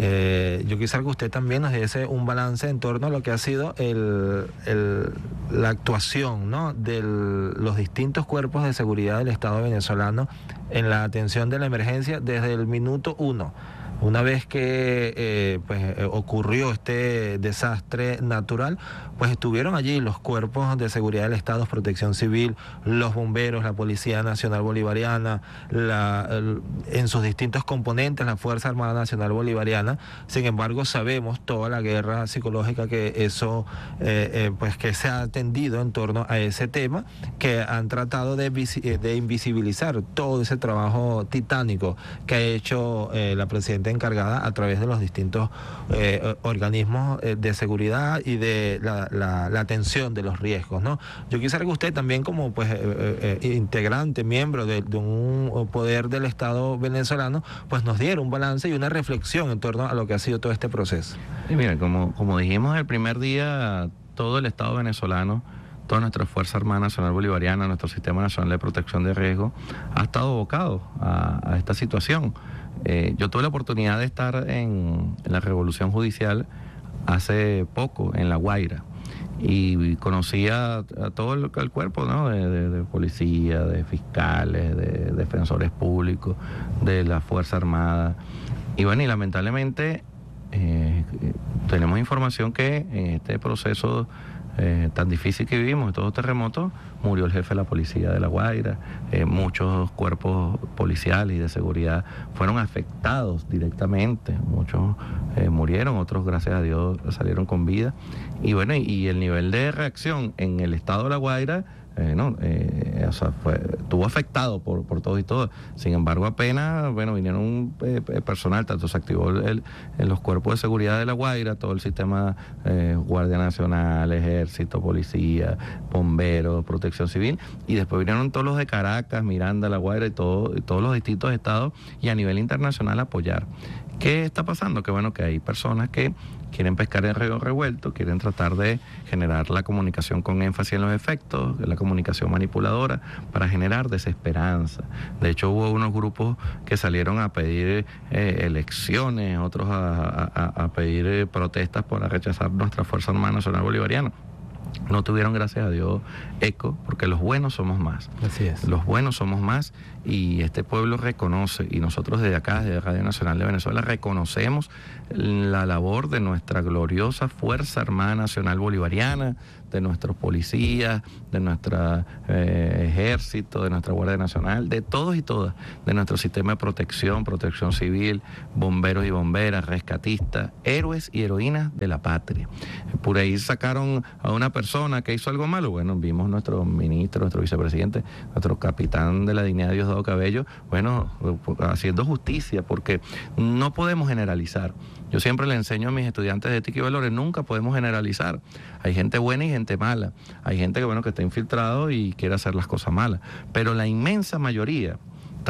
Eh, yo quisiera que usted también nos diese un balance en torno a lo que ha sido el, el, la actuación, ¿no?, de los distintos cuerpos de seguridad del Estado venezolano en la atención de la emergencia desde el minuto uno. Una vez que eh, pues, eh, ocurrió este desastre natural, pues estuvieron allí los cuerpos de seguridad del Estado, Protección Civil, los bomberos, la Policía Nacional Bolivariana, la, el, en sus distintos componentes, la Fuerza Armada Nacional Bolivariana. Sin embargo, sabemos toda la guerra psicológica que eso, eh, eh, pues que se ha atendido en torno a ese tema, que han tratado de, de invisibilizar todo ese trabajo titánico que ha hecho eh, la presidenta encargada a través de los distintos eh, organismos eh, de seguridad y de la, la, la atención de los riesgos, ¿no? Yo quisiera que usted también, como pues eh, eh, integrante, miembro de, de un poder del Estado venezolano, pues nos diera un balance y una reflexión en torno a lo que ha sido todo este proceso. Y mira, como, como dijimos el primer día, todo el Estado venezolano, toda nuestra Fuerza Armada Nacional Bolivariana, nuestro Sistema Nacional de Protección de Riesgo, ha estado abocado a, a esta situación. Eh, yo tuve la oportunidad de estar en, en la Revolución Judicial hace poco, en La Guaira, y conocí a, a todo el, el cuerpo, ¿no?, de, de, de policía, de fiscales, de defensores públicos, de la Fuerza Armada. Y bueno, y lamentablemente eh, tenemos información que en este proceso Eh, tan difícil que vivimos, de todo terremoto, murió el jefe de la policía de La Guaira, eh, muchos cuerpos policiales y de seguridad fueron afectados directamente, muchos eh, murieron, otros gracias a Dios salieron con vida, y bueno, y, y el nivel de reacción en el estado de La Guaira, Eh, no, eh, o sea, fue, estuvo afectado por, por todo y todo. Sin embargo, apenas, bueno, vinieron eh, personal, tanto se activó el, el, los cuerpos de seguridad de La Guaira, todo el sistema, eh, Guardia Nacional, Ejército, Policía, Bomberos, Protección Civil, y después vinieron todos los de Caracas, Miranda, La Guaira y, todo, y todos los distintos estados, y a nivel internacional apoyar. ¿Qué está pasando? Que bueno, que hay personas que quieren pescar en río revuelto, quieren tratar de generar la comunicación con énfasis en los efectos, la comunicación manipuladora, para generar desesperanza. De hecho, hubo unos grupos que salieron a pedir eh, elecciones, otros a, a, a pedir eh, protestas para rechazar nuestra Fuerza Armada Nacional Bolivariana. no tuvieron, gracias a Dios, eco, porque los buenos somos más. Así es. Los buenos somos más y este pueblo reconoce, y nosotros desde acá, desde Radio Nacional de Venezuela, reconocemos la labor de nuestra gloriosa Fuerza Armada Nacional Bolivariana, de nuestros policías, de nuestro eh, ejército, de nuestra Guardia Nacional, de todos y todas, de nuestro sistema de protección, protección civil, bomberos y bomberas, rescatistas, héroes y heroínas de la patria. Por ahí sacaron a una persona que hizo algo malo. Bueno, vimos nuestro ministro, nuestro vicepresidente, nuestro capitán de la dignidad, Diosdado Cabello, bueno, haciendo justicia, porque no podemos generalizar. Yo siempre le enseño a mis estudiantes de ética y valores, nunca podemos generalizar. Hay gente buena y gente mala. Hay gente que, bueno, que está infiltrado y quiere hacer las cosas malas. Pero la inmensa mayoría,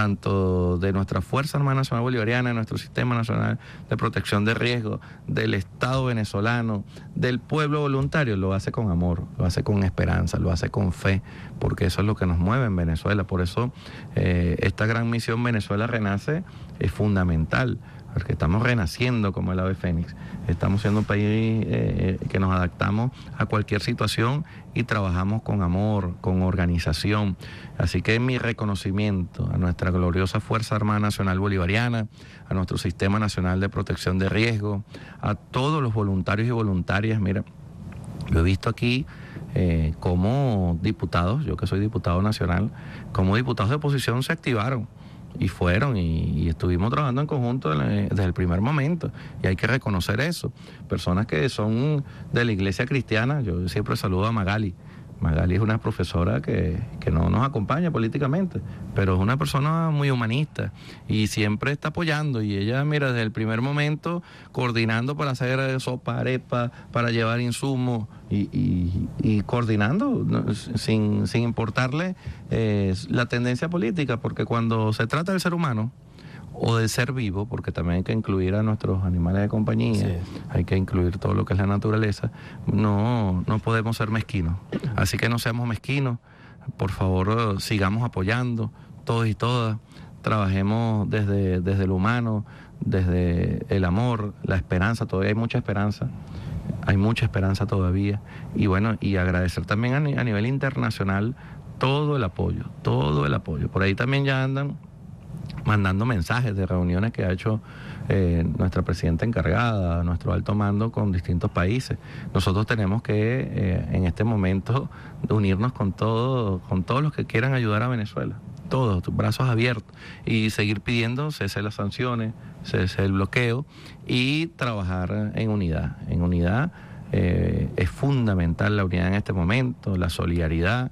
tanto de nuestra Fuerza Armada Nacional Bolivariana, de nuestro Sistema Nacional de Protección de Riesgo, del Estado venezolano, del pueblo voluntario, lo hace con amor, lo hace con esperanza, lo hace con fe, porque eso es lo que nos mueve en Venezuela. Por eso eh, esta gran misión Venezuela Renace es fundamental, porque estamos renaciendo como el ave fénix. Estamos siendo un país eh, que nos adaptamos a cualquier situación y trabajamos con amor, con organización. Así que mi reconocimiento a nuestra gloriosa Fuerza Armada Nacional Bolivariana, a nuestro Sistema Nacional de Protección de Riesgo, a todos los voluntarios y voluntarias. Mira, yo he visto aquí eh, cómo diputados, yo que soy diputado nacional, cómo diputados de oposición se activaron y fueron y, y estuvimos trabajando en conjunto desde el primer momento, y hay que reconocer eso. Personas que son de la iglesia cristiana, yo siempre saludo a Magali. Magali es una profesora que, que no nos acompaña políticamente, pero es una persona muy humanista y siempre está apoyando, y ella, mira, desde el primer momento coordinando para hacer sopa, arepa, para llevar insumos y, y, y coordinando, ¿no? sin, sin importarle eh, la tendencia política, porque cuando se trata del ser humano o del ser vivo, porque también hay que incluir a nuestros animales de compañía, sí, hay que incluir todo lo que es la naturaleza, no, no podemos ser mezquinos. Así que no seamos mezquinos, por favor, sigamos apoyando, todos y todas, trabajemos desde, desde lo humano, desde el amor, la esperanza. Todavía hay mucha esperanza, hay mucha esperanza todavía, y bueno, y agradecer también a, a nivel internacional todo el apoyo, todo el apoyo. Por ahí también ya andan mandando mensajes de reuniones que ha hecho eh, nuestra presidenta encargada, nuestro alto mando con distintos países. Nosotros tenemos que eh, en este momento unirnos con todo, con todos los que quieran ayudar a Venezuela, todos, brazos abiertos, y seguir pidiendo cese las sanciones, cese el bloqueo y trabajar en unidad. En unidad eh, es fundamental la unidad en este momento, la solidaridad.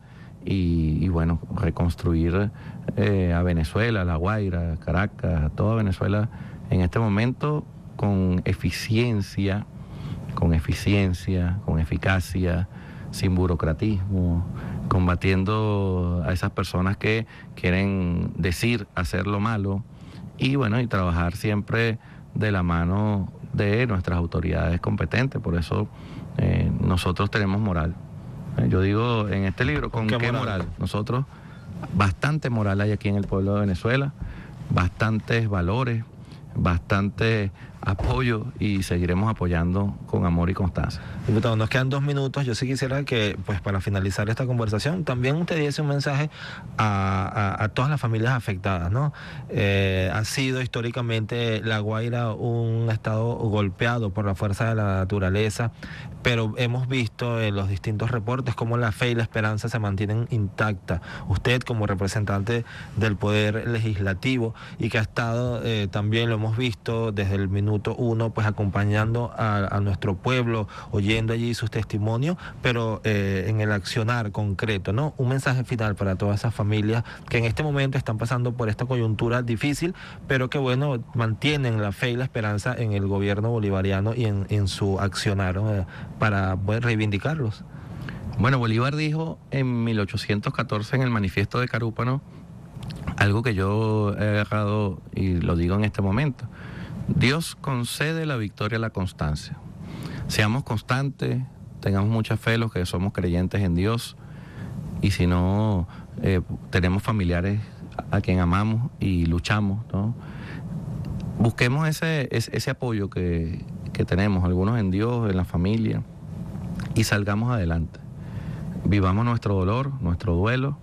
Y, y bueno, reconstruir eh, a Venezuela, a La Guaira, a Caracas, a toda Venezuela en este momento con eficiencia, con eficiencia, con eficacia, sin burocratismo, combatiendo a esas personas que quieren decir, hacer lo malo, y bueno, y trabajar siempre de la mano de nuestras autoridades competentes. Por eso eh, nosotros tenemos moral. Yo digo en este libro, ¿con qué, qué moral? moral? Nosotros, bastante moral hay aquí en el pueblo de Venezuela, bastantes valores, bastante apoyo, y seguiremos apoyando con amor y constancia. Diputado, nos quedan dos minutos. Yo sí quisiera que, pues, para finalizar esta conversación, también usted diese un mensaje a, a, a todas las familias afectadas, ¿no? Eh, ha sido históricamente La Guaira un estado golpeado por la fuerza de la naturaleza, pero hemos visto en los distintos reportes cómo la fe y la esperanza se mantienen intactas. Usted, como representante del Poder Legislativo, y que ha estado, eh, también lo hemos visto desde el minuto uno, pues acompañando a, a nuestro pueblo, oyendo allí sus testimonios, pero eh, en el accionar concreto, ¿no? Un mensaje final para todas esas familias que en este momento están pasando por esta coyuntura difícil, pero que, bueno, mantienen la fe y la esperanza en el gobierno bolivariano y en, en su accionar, ¿no? Para poder reivindicarlos. Bueno, Bolívar dijo en mil ochocientos catorce en el Manifiesto de Carúpano algo que yo he agarrado y lo digo en este momento: Dios concede la victoria a la constancia. Seamos constantes, tengamos mucha fe los que somos creyentes en Dios, y si no, eh, tenemos familiares a, a quien amamos y luchamos, ¿no? Busquemos ese, ese, ese apoyo que, que tenemos, algunos en Dios, en la familia, y salgamos adelante. vivamos nuestro dolor, nuestro duelo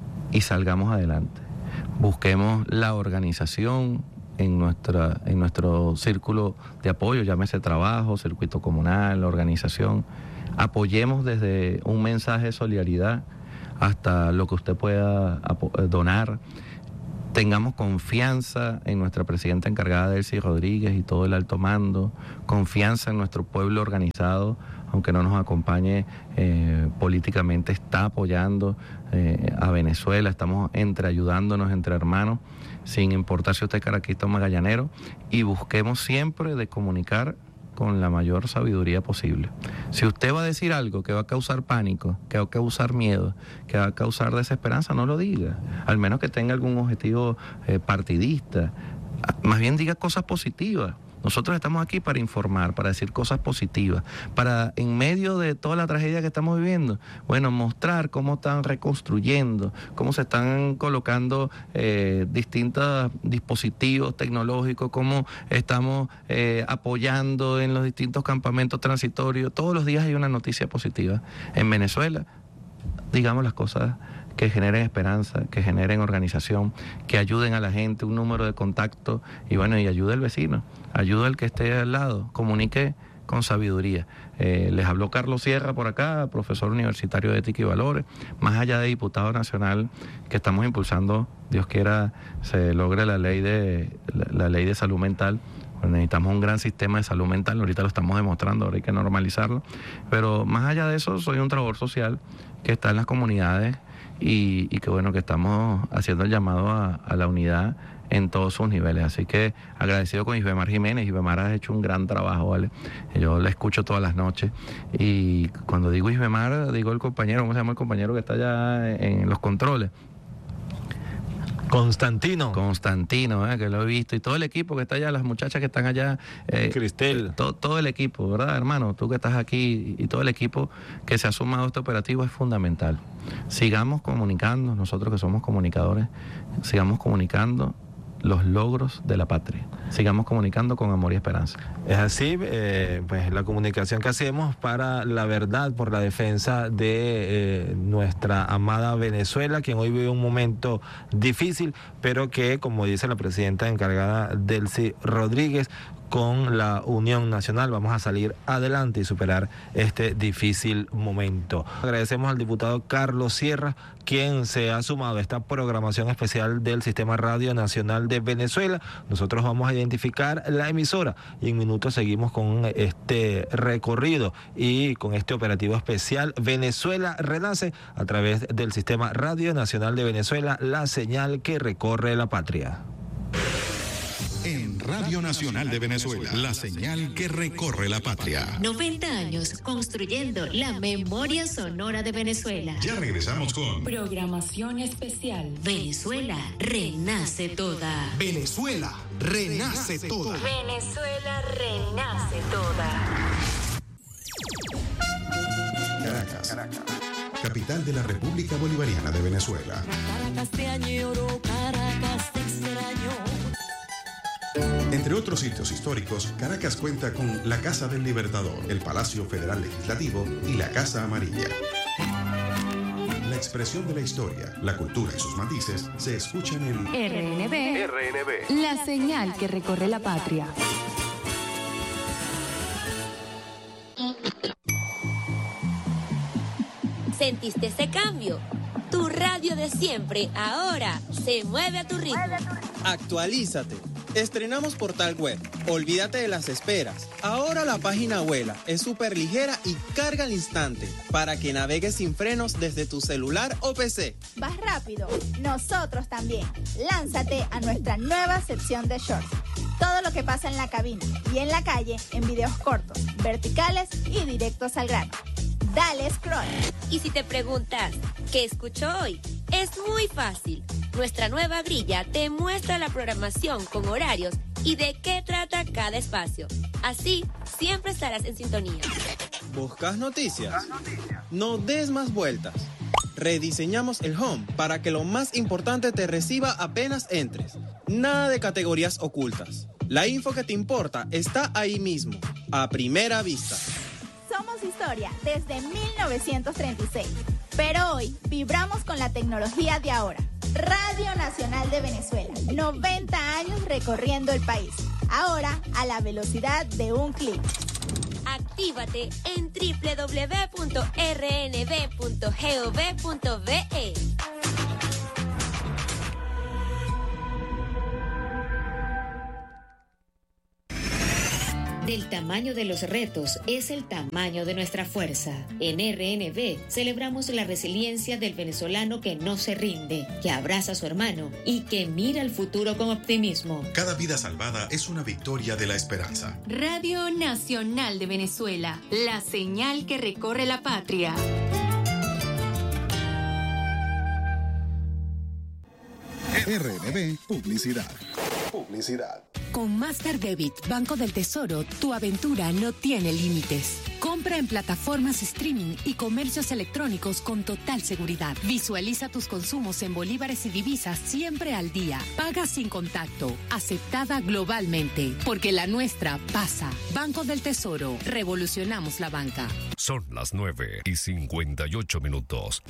y salgamos adelante. Busquemos la organización en nuestra en nuestro círculo de apoyo, llámese trabajo, circuito comunal, organización. Apoyemos desde un mensaje de solidaridad hasta lo que usted pueda donar. Tengamos confianza en nuestra presidenta encargada, Delcy Rodríguez, y todo el alto mando, confianza en nuestro pueblo organizado, aunque no nos acompañe eh, políticamente, está apoyando eh, a Venezuela, estamos entre ayudándonos entre hermanos, sin importar si usted es caraquista o magallanero, y busquemos siempre de comunicar con la mayor sabiduría posible. Si usted va a decir algo que va a causar pánico, que va a causar miedo, que va a causar desesperanza, no lo diga, al menos que tenga algún objetivo eh, partidista. Más bien diga cosas positivas. Nosotros estamos aquí para informar, para decir cosas positivas, para, en medio de toda la tragedia que estamos viviendo, bueno, mostrar cómo están reconstruyendo, cómo se están colocando eh, distintos dispositivos tecnológicos, cómo estamos eh, apoyando en los distintos campamentos transitorios. Todos los días hay una noticia positiva. En Venezuela, digamos las cosas que generen esperanza, que generen organización, que ayuden a la gente, un número de contacto, y bueno, y ayude al vecino, ayude al que esté al lado, comunique con sabiduría. Eh, les habló Carlos Sierra por acá, profesor universitario de Ética y Valores, más allá de diputado nacional, que estamos impulsando, Dios quiera, se logre la ley de, la, la ley de salud mental. Bueno, necesitamos un gran sistema de salud mental, ahorita lo estamos demostrando, ahora hay que normalizarlo, pero más allá de eso, soy un trabajador social que está en las comunidades, Y, y que bueno que estamos haciendo el llamado a, a la unidad en todos sus niveles. Así que agradecido con Isbemar Jiménez. Isbemar ha hecho un gran trabajo, ¿vale? Yo la escucho todas las noches. Y cuando digo Isbemar, digo el compañero, ¿cómo se llama el compañero que está allá en los controles? Constantino. Constantino, ¿eh? Que lo he visto. Y todo el equipo que está allá, las muchachas que están allá. Eh, Cristel. Todo, todo el equipo, ¿verdad, hermano? Tú que estás aquí y todo el equipo que se ha sumado a este operativo es fundamental. Sigamos comunicando, nosotros que somos comunicadores, sigamos comunicando los logros de la patria. Sigamos comunicando con amor y esperanza. Es así, eh, pues la comunicación que hacemos para la verdad, por la defensa de eh, nuestra amada Venezuela, quien hoy vive un momento difícil, pero que, como dice la presidenta encargada, Delcy Rodríguez, con la Unión Nacional vamos a salir adelante y superar este difícil momento. Agradecemos al diputado Carlos Sierra, quien se ha sumado a esta programación especial del Sistema Radio Nacional de Venezuela. Nosotros vamos a identificar la emisora y en minutos seguimos con este recorrido y con este operativo especial Venezuela Renace a través del Sistema Radio Nacional de Venezuela, la señal que recorre la patria. En Radio Nacional de Venezuela, la señal que recorre la patria. noventa años construyendo la memoria sonora de Venezuela. Ya regresamos con programación especial. Venezuela renace toda. Venezuela renace toda. Venezuela renace toda. Caracas, Caracas, capital de la República Bolivariana de Venezuela. Caracas te añoro, Caracas te extraño. Entre otros sitios históricos, Caracas cuenta con la Casa del Libertador, el Palacio Federal Legislativo y la Casa Amarilla. La expresión de la historia, la cultura y sus matices se escuchan en R N B, R N B, la señal que recorre la patria. ¿Sentiste ese cambio? Tu radio de siempre ahora se mueve a tu ritmo. Actualízate. Estrenamos portal web. Olvídate de las esperas. Ahora la página vuela, es súper ligera y carga al instante para que navegues sin frenos desde tu celular o P C. ¿Vas rápido? Nosotros también. Lánzate a nuestra nueva sección de shorts. Todo lo que pasa en la cabina y en la calle en videos cortos, verticales y directos al grano. Dale scroll. Y si te preguntas, ¿qué escucho hoy? Es muy fácil. Nuestra nueva grilla te muestra la programación con horarios y de qué trata cada espacio. Así, siempre estarás en sintonía. ¿Buscas noticias? No des más vueltas. Rediseñamos el home para que lo más importante te reciba apenas entres. Nada de categorías ocultas. La info que te importa está ahí mismo, a primera vista. Somos historia desde mil novecientos treinta y seis. Pero hoy vibramos con la tecnología de ahora. Radio Nacional de Venezuela, noventa años recorriendo el país. Ahora a la velocidad de un clic. Actívate en doble u doble u doble u punto erre ene ve punto gov punto ve. Del tamaño de los retos es el tamaño de nuestra fuerza. En erre ene ve celebramos la resiliencia del venezolano que no se rinde, que abraza a su hermano y que mira al futuro con optimismo. Cada vida salvada es una victoria de la esperanza. Radio Nacional de Venezuela, la señal que recorre la patria. erre ene ve Publicidad. Publicidad. Con Master Debit, Banco del Tesoro, tu aventura no tiene límites. Compra en plataformas streaming y comercios electrónicos con total seguridad. Visualiza tus consumos en bolívares y divisas siempre al día. Paga sin contacto. Aceptada globalmente. Porque la nuestra pasa. Banco del Tesoro. Revolucionamos la banca. Son las nueve y cincuenta y ocho minutos.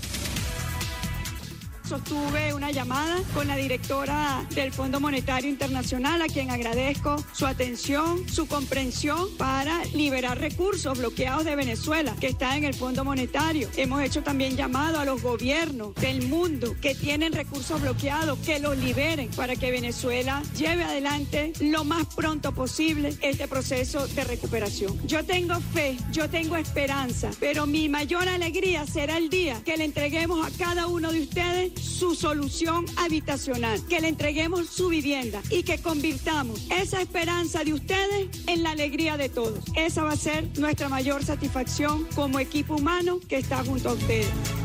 Sostuve una llamada con la directora del Fondo Monetario Internacional, a quien agradezco su atención, su comprensión para liberar recursos bloqueados de Venezuela que están en el Fondo Monetario. Hemos hecho también llamado a los gobiernos del mundo que tienen recursos bloqueados, que los liberen para que Venezuela lleve adelante lo más pronto posible este proceso de recuperación. Yo tengo fe, yo tengo esperanza, pero mi mayor alegría será el día que le entreguemos a cada uno de ustedes su solución habitacional, que le entreguemos su vivienda y que convirtamos esa esperanza de ustedes en la alegría de todos. Esa va a ser nuestra mayor satisfacción como equipo humano que está junto a ustedes.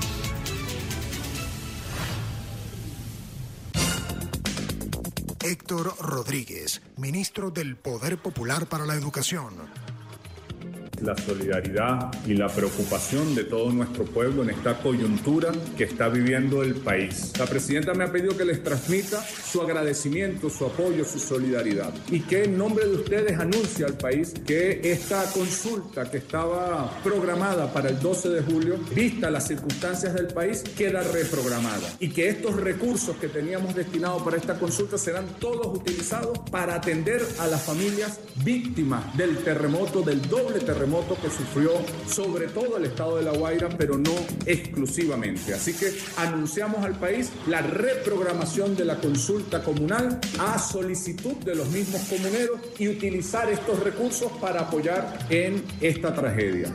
Héctor Rodríguez, ministro del Poder Popular para la Educación. La solidaridad y la preocupación de todo nuestro pueblo en esta coyuntura que está viviendo el país. La presidenta me ha pedido que les transmita su agradecimiento, su apoyo, su solidaridad y que en nombre de ustedes anuncie al país que esta consulta que estaba programada para el doce de julio, vista las circunstancias del país, queda reprogramada y que estos recursos que teníamos destinados para esta consulta serán todos utilizados para atender a las familias víctimas del terremoto, del doble terremoto que sufrió sobre todo el estado de La Guaira, pero no exclusivamente. Así que anunciamos al país la reprogramación de la consulta comunal a solicitud de los mismos comuneros y utilizar estos recursos para apoyar en esta tragedia.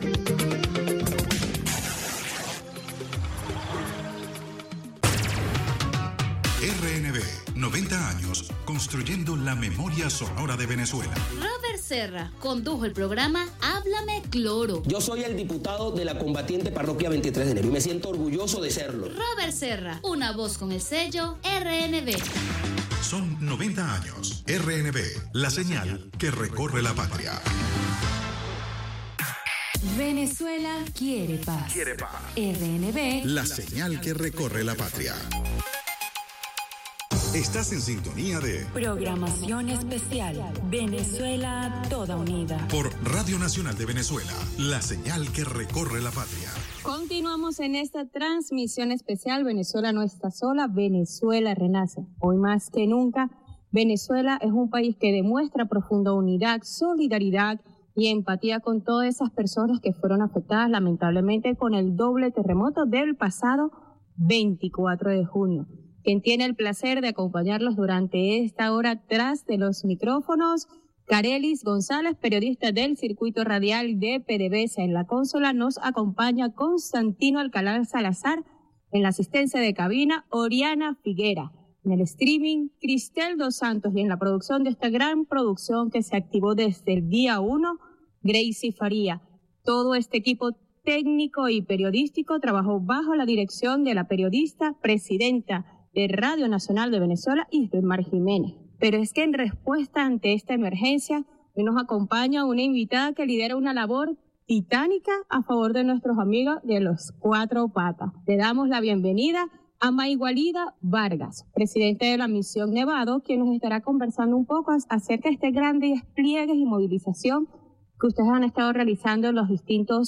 erre ene ve, noventa años construyendo la memoria sonora de Venezuela. Robert Serra condujo el programa Háblame Cloro. Yo soy el diputado de la combatiente parroquia veintitrés de enero y me siento orgulloso de serlo. Robert Serra, una voz con el sello erre ene ve. Son noventa años. erre ene ve, la señal que recorre la patria. Venezuela quiere paz. Quiere paz. erre ene ve, la señal que recorre la patria. Estás en sintonía de programación especial Venezuela toda unida por Radio Nacional de Venezuela, la señal que recorre la patria. Continuamos en esta transmisión especial Venezuela no está sola, Venezuela renace. Hoy más que nunca, Venezuela es un país que demuestra profunda unidad, solidaridad y empatía con todas esas personas que fueron afectadas lamentablemente con el doble terremoto del pasado veinticuatro de junio. Quien tiene el placer de acompañarlos durante esta hora tras de los micrófonos, Carelis González, periodista del circuito radial de PDVSA. En la consola nos acompaña Constantino Alcalá Salazar, en la asistencia de cabina Oriana Figuera, en el streaming Cristel Dos Santos y en la producción de esta gran producción que se activó desde el día uno, Gracie Faría. Todo este equipo técnico y periodístico trabajó bajo la dirección de la periodista presidenta de Radio Nacional de Venezuela, Isbemar Jiménez. Pero es que en respuesta ante esta emergencia, hoy nos acompaña una invitada que lidera una labor titánica a favor de nuestros amigos de los Cuatro Patas. Le damos la bienvenida a Maygualida Vargas, presidente de la Misión Nevado, quien nos estará conversando un poco acerca de este gran despliegue y movilización que ustedes han estado realizando en los distintos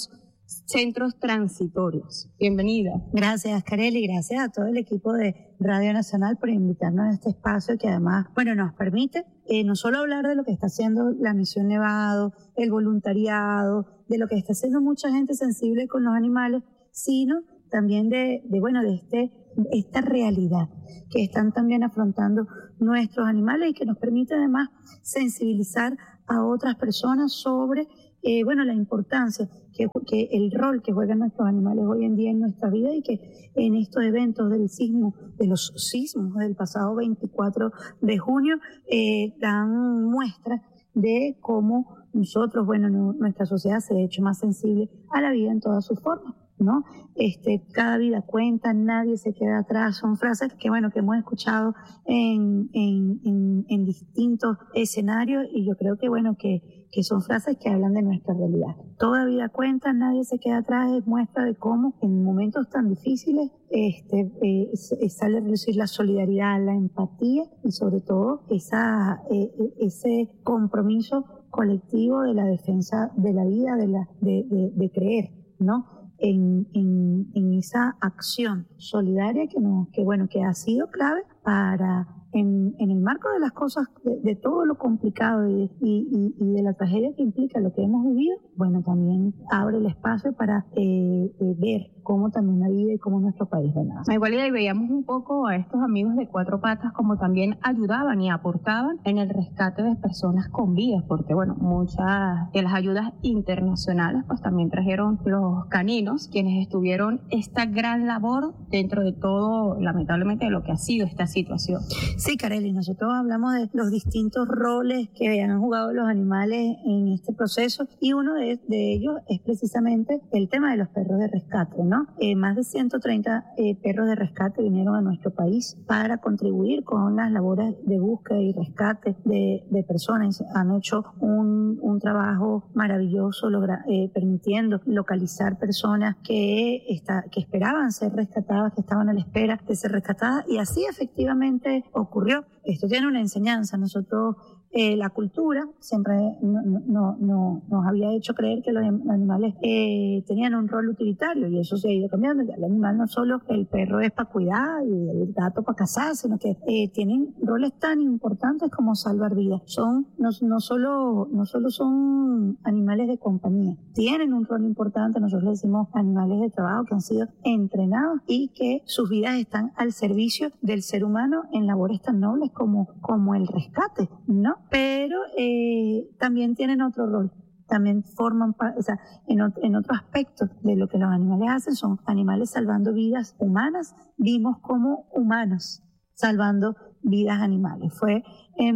centros transitorios. Bienvenida. Gracias, Kareli, gracias a todo el equipo de Radio Nacional por invitarnos a este espacio que además, bueno, nos permite eh, no solo hablar de lo que está haciendo la Misión Nevado, el voluntariado, de lo que está haciendo mucha gente sensible con los animales, sino también de, de bueno, de este, esta realidad que están también afrontando nuestros animales y que nos permite además sensibilizar a otras personas sobre Eh, bueno, la importancia, que, que el rol que juegan nuestros animales hoy en día en nuestra vida y que en estos eventos del sismo, de los sismos del pasado veinticuatro de junio, eh, dan muestra de cómo nosotros, bueno, no, nuestra sociedad se ha hecho más sensible a la vida en todas sus formas, ¿no? Este, cada vida cuenta, nadie se queda atrás, son frases que, bueno, que hemos escuchado en, en, en, en distintos escenarios y yo creo que, bueno, que que son frases que hablan de nuestra realidad. Toda vida cuenta, nadie se queda atrás, es muestra de cómo en momentos tan difíciles este, eh, sale a relucir la solidaridad, la empatía y sobre todo esa, eh, ese compromiso colectivo de la defensa de la vida, de, la, de, de, de creer, ¿no? En, en, en esa acción solidaria que, nos, que, bueno, que ha sido clave para... En, en el marco de las cosas, de, de todo lo complicado y, y, y de la tragedia que implica lo que hemos vivido, bueno, también abre el espacio para eh, eh, ver cómo también la vida y cómo nuestro país renace. Igual y veíamos un poco a estos amigos de Cuatro Patas como también ayudaban y aportaban en el rescate de personas con vidas, porque bueno, muchas de las ayudas internacionales pues también trajeron los caninos, quienes estuvieron esta gran labor dentro de todo, lamentablemente, de lo que ha sido esta situación. Sí, Kareli, nosotros hablamos de los distintos roles que han jugado los animales en este proceso y uno de, de ellos es precisamente el tema de los perros de rescate, ¿no? Eh, más de ciento treinta eh, perros de rescate vinieron a nuestro país para contribuir con las labores de búsqueda y rescate de, de personas. Han hecho un, un trabajo maravilloso logra, eh, permitiendo localizar personas que, está, que esperaban ser rescatadas, que estaban a la espera de ser rescatadas y así efectivamente ocurrió. Esto tiene una enseñanza. Nosotros, eh, la cultura siempre no, no, no, nos había hecho creer que los animales eh, tenían un rol utilitario y eso se ha ido cambiando. Ya el animal no solo el perro es para cuidar y el gato para cazar, sino que eh, tienen roles tan importantes como salvar vidas. Son, no, no, solo, no solo son animales de compañía, tienen un rol importante. Nosotros le decimos animales de trabajo que han sido entrenados y que sus vidas están al servicio del ser humano en labores tan nobles como, como el rescate, ¿no? Pero eh, también tienen otro rol, también forman parte, o sea, en, en otro aspecto de lo que los animales hacen, son animales salvando vidas humanas, vimos como humanos salvando vidas animales. Fue eh,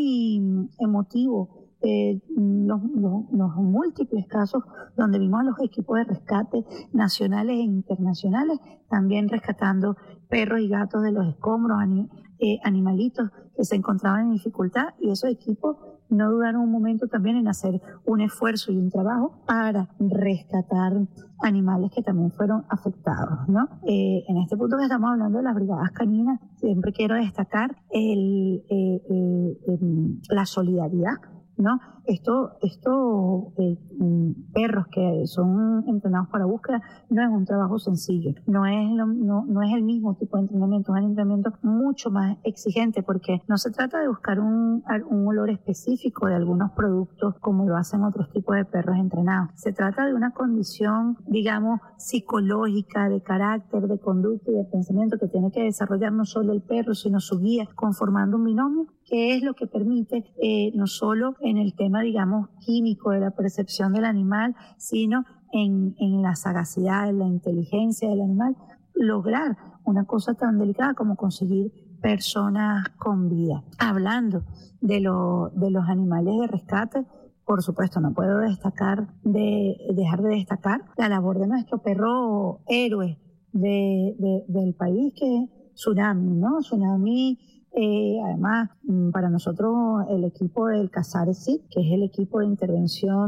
muy emotivo eh, los, los, los múltiples casos donde vimos a los equipos de rescate nacionales e internacionales también rescatando perros y gatos de los escombros, anim, eh, animalitos que se encontraban en dificultad, y esos equipos no dudaron un momento también en hacer un esfuerzo y un trabajo para rescatar animales que también fueron afectados, ¿no? Eh, en este punto que estamos hablando de las brigadas caninas, siempre quiero destacar el, eh, eh, eh, la solidaridad, ¿no? Esto, esto eh, perros que son entrenados para búsqueda no es un trabajo sencillo, no es, lo, no, no es el mismo tipo de entrenamiento, es un entrenamiento mucho más exigente porque no se trata de buscar un, un olor específico de algunos productos como lo hacen otros tipos de perros entrenados. Se trata de una condición, digamos, psicológica, de carácter, de conducta y de pensamiento que tiene que desarrollar no solo el perro, sino su guía, conformando un binomio que es lo que permite eh, no solo en el tema, digamos, químico de la percepción del animal, sino en, en la sagacidad, en la inteligencia del animal, lograr una cosa tan delicada como conseguir personas con vida. Hablando de, lo, de los animales de rescate, por supuesto, no puedo destacar de, dejar de destacar la labor de nuestro perro héroe de, de, del país, que es Tsunami, ¿no? Tsunami. Eh, además, para nosotros el equipo del CASARESIC, que es el equipo de intervención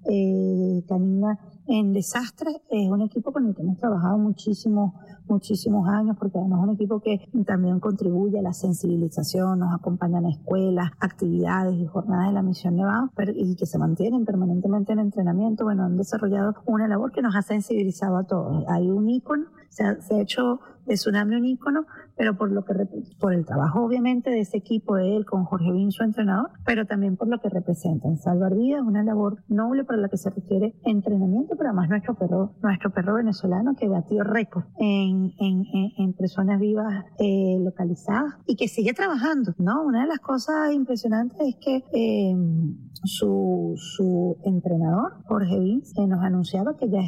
eh, canina en desastres. Es un equipo con el que hemos trabajado muchísimo, muchísimos años, porque además es un equipo que también contribuye a la sensibilización, nos acompaña en escuelas, actividades y jornadas de la Misión Nevado, pero, y que se mantienen permanentemente en entrenamiento. Bueno, han desarrollado una labor que nos ha sensibilizado a todos. Hay un ícono, se ha, se ha hecho de Tsunami un ícono, pero por lo que por el trabajo obviamente de ese equipo, de él con Jorge Bin, su entrenador, pero también por lo que representan. Salvar vidas es una labor noble para la que se requiere entrenamiento, pero además nuestro perro, nuestro perro venezolano que batió récord en, en, en, en personas vivas eh, localizadas y que sigue trabajando, ¿no? Una de las cosas impresionantes es que eh, su, su entrenador, Jorge Bin, eh, nos anunciaba que ya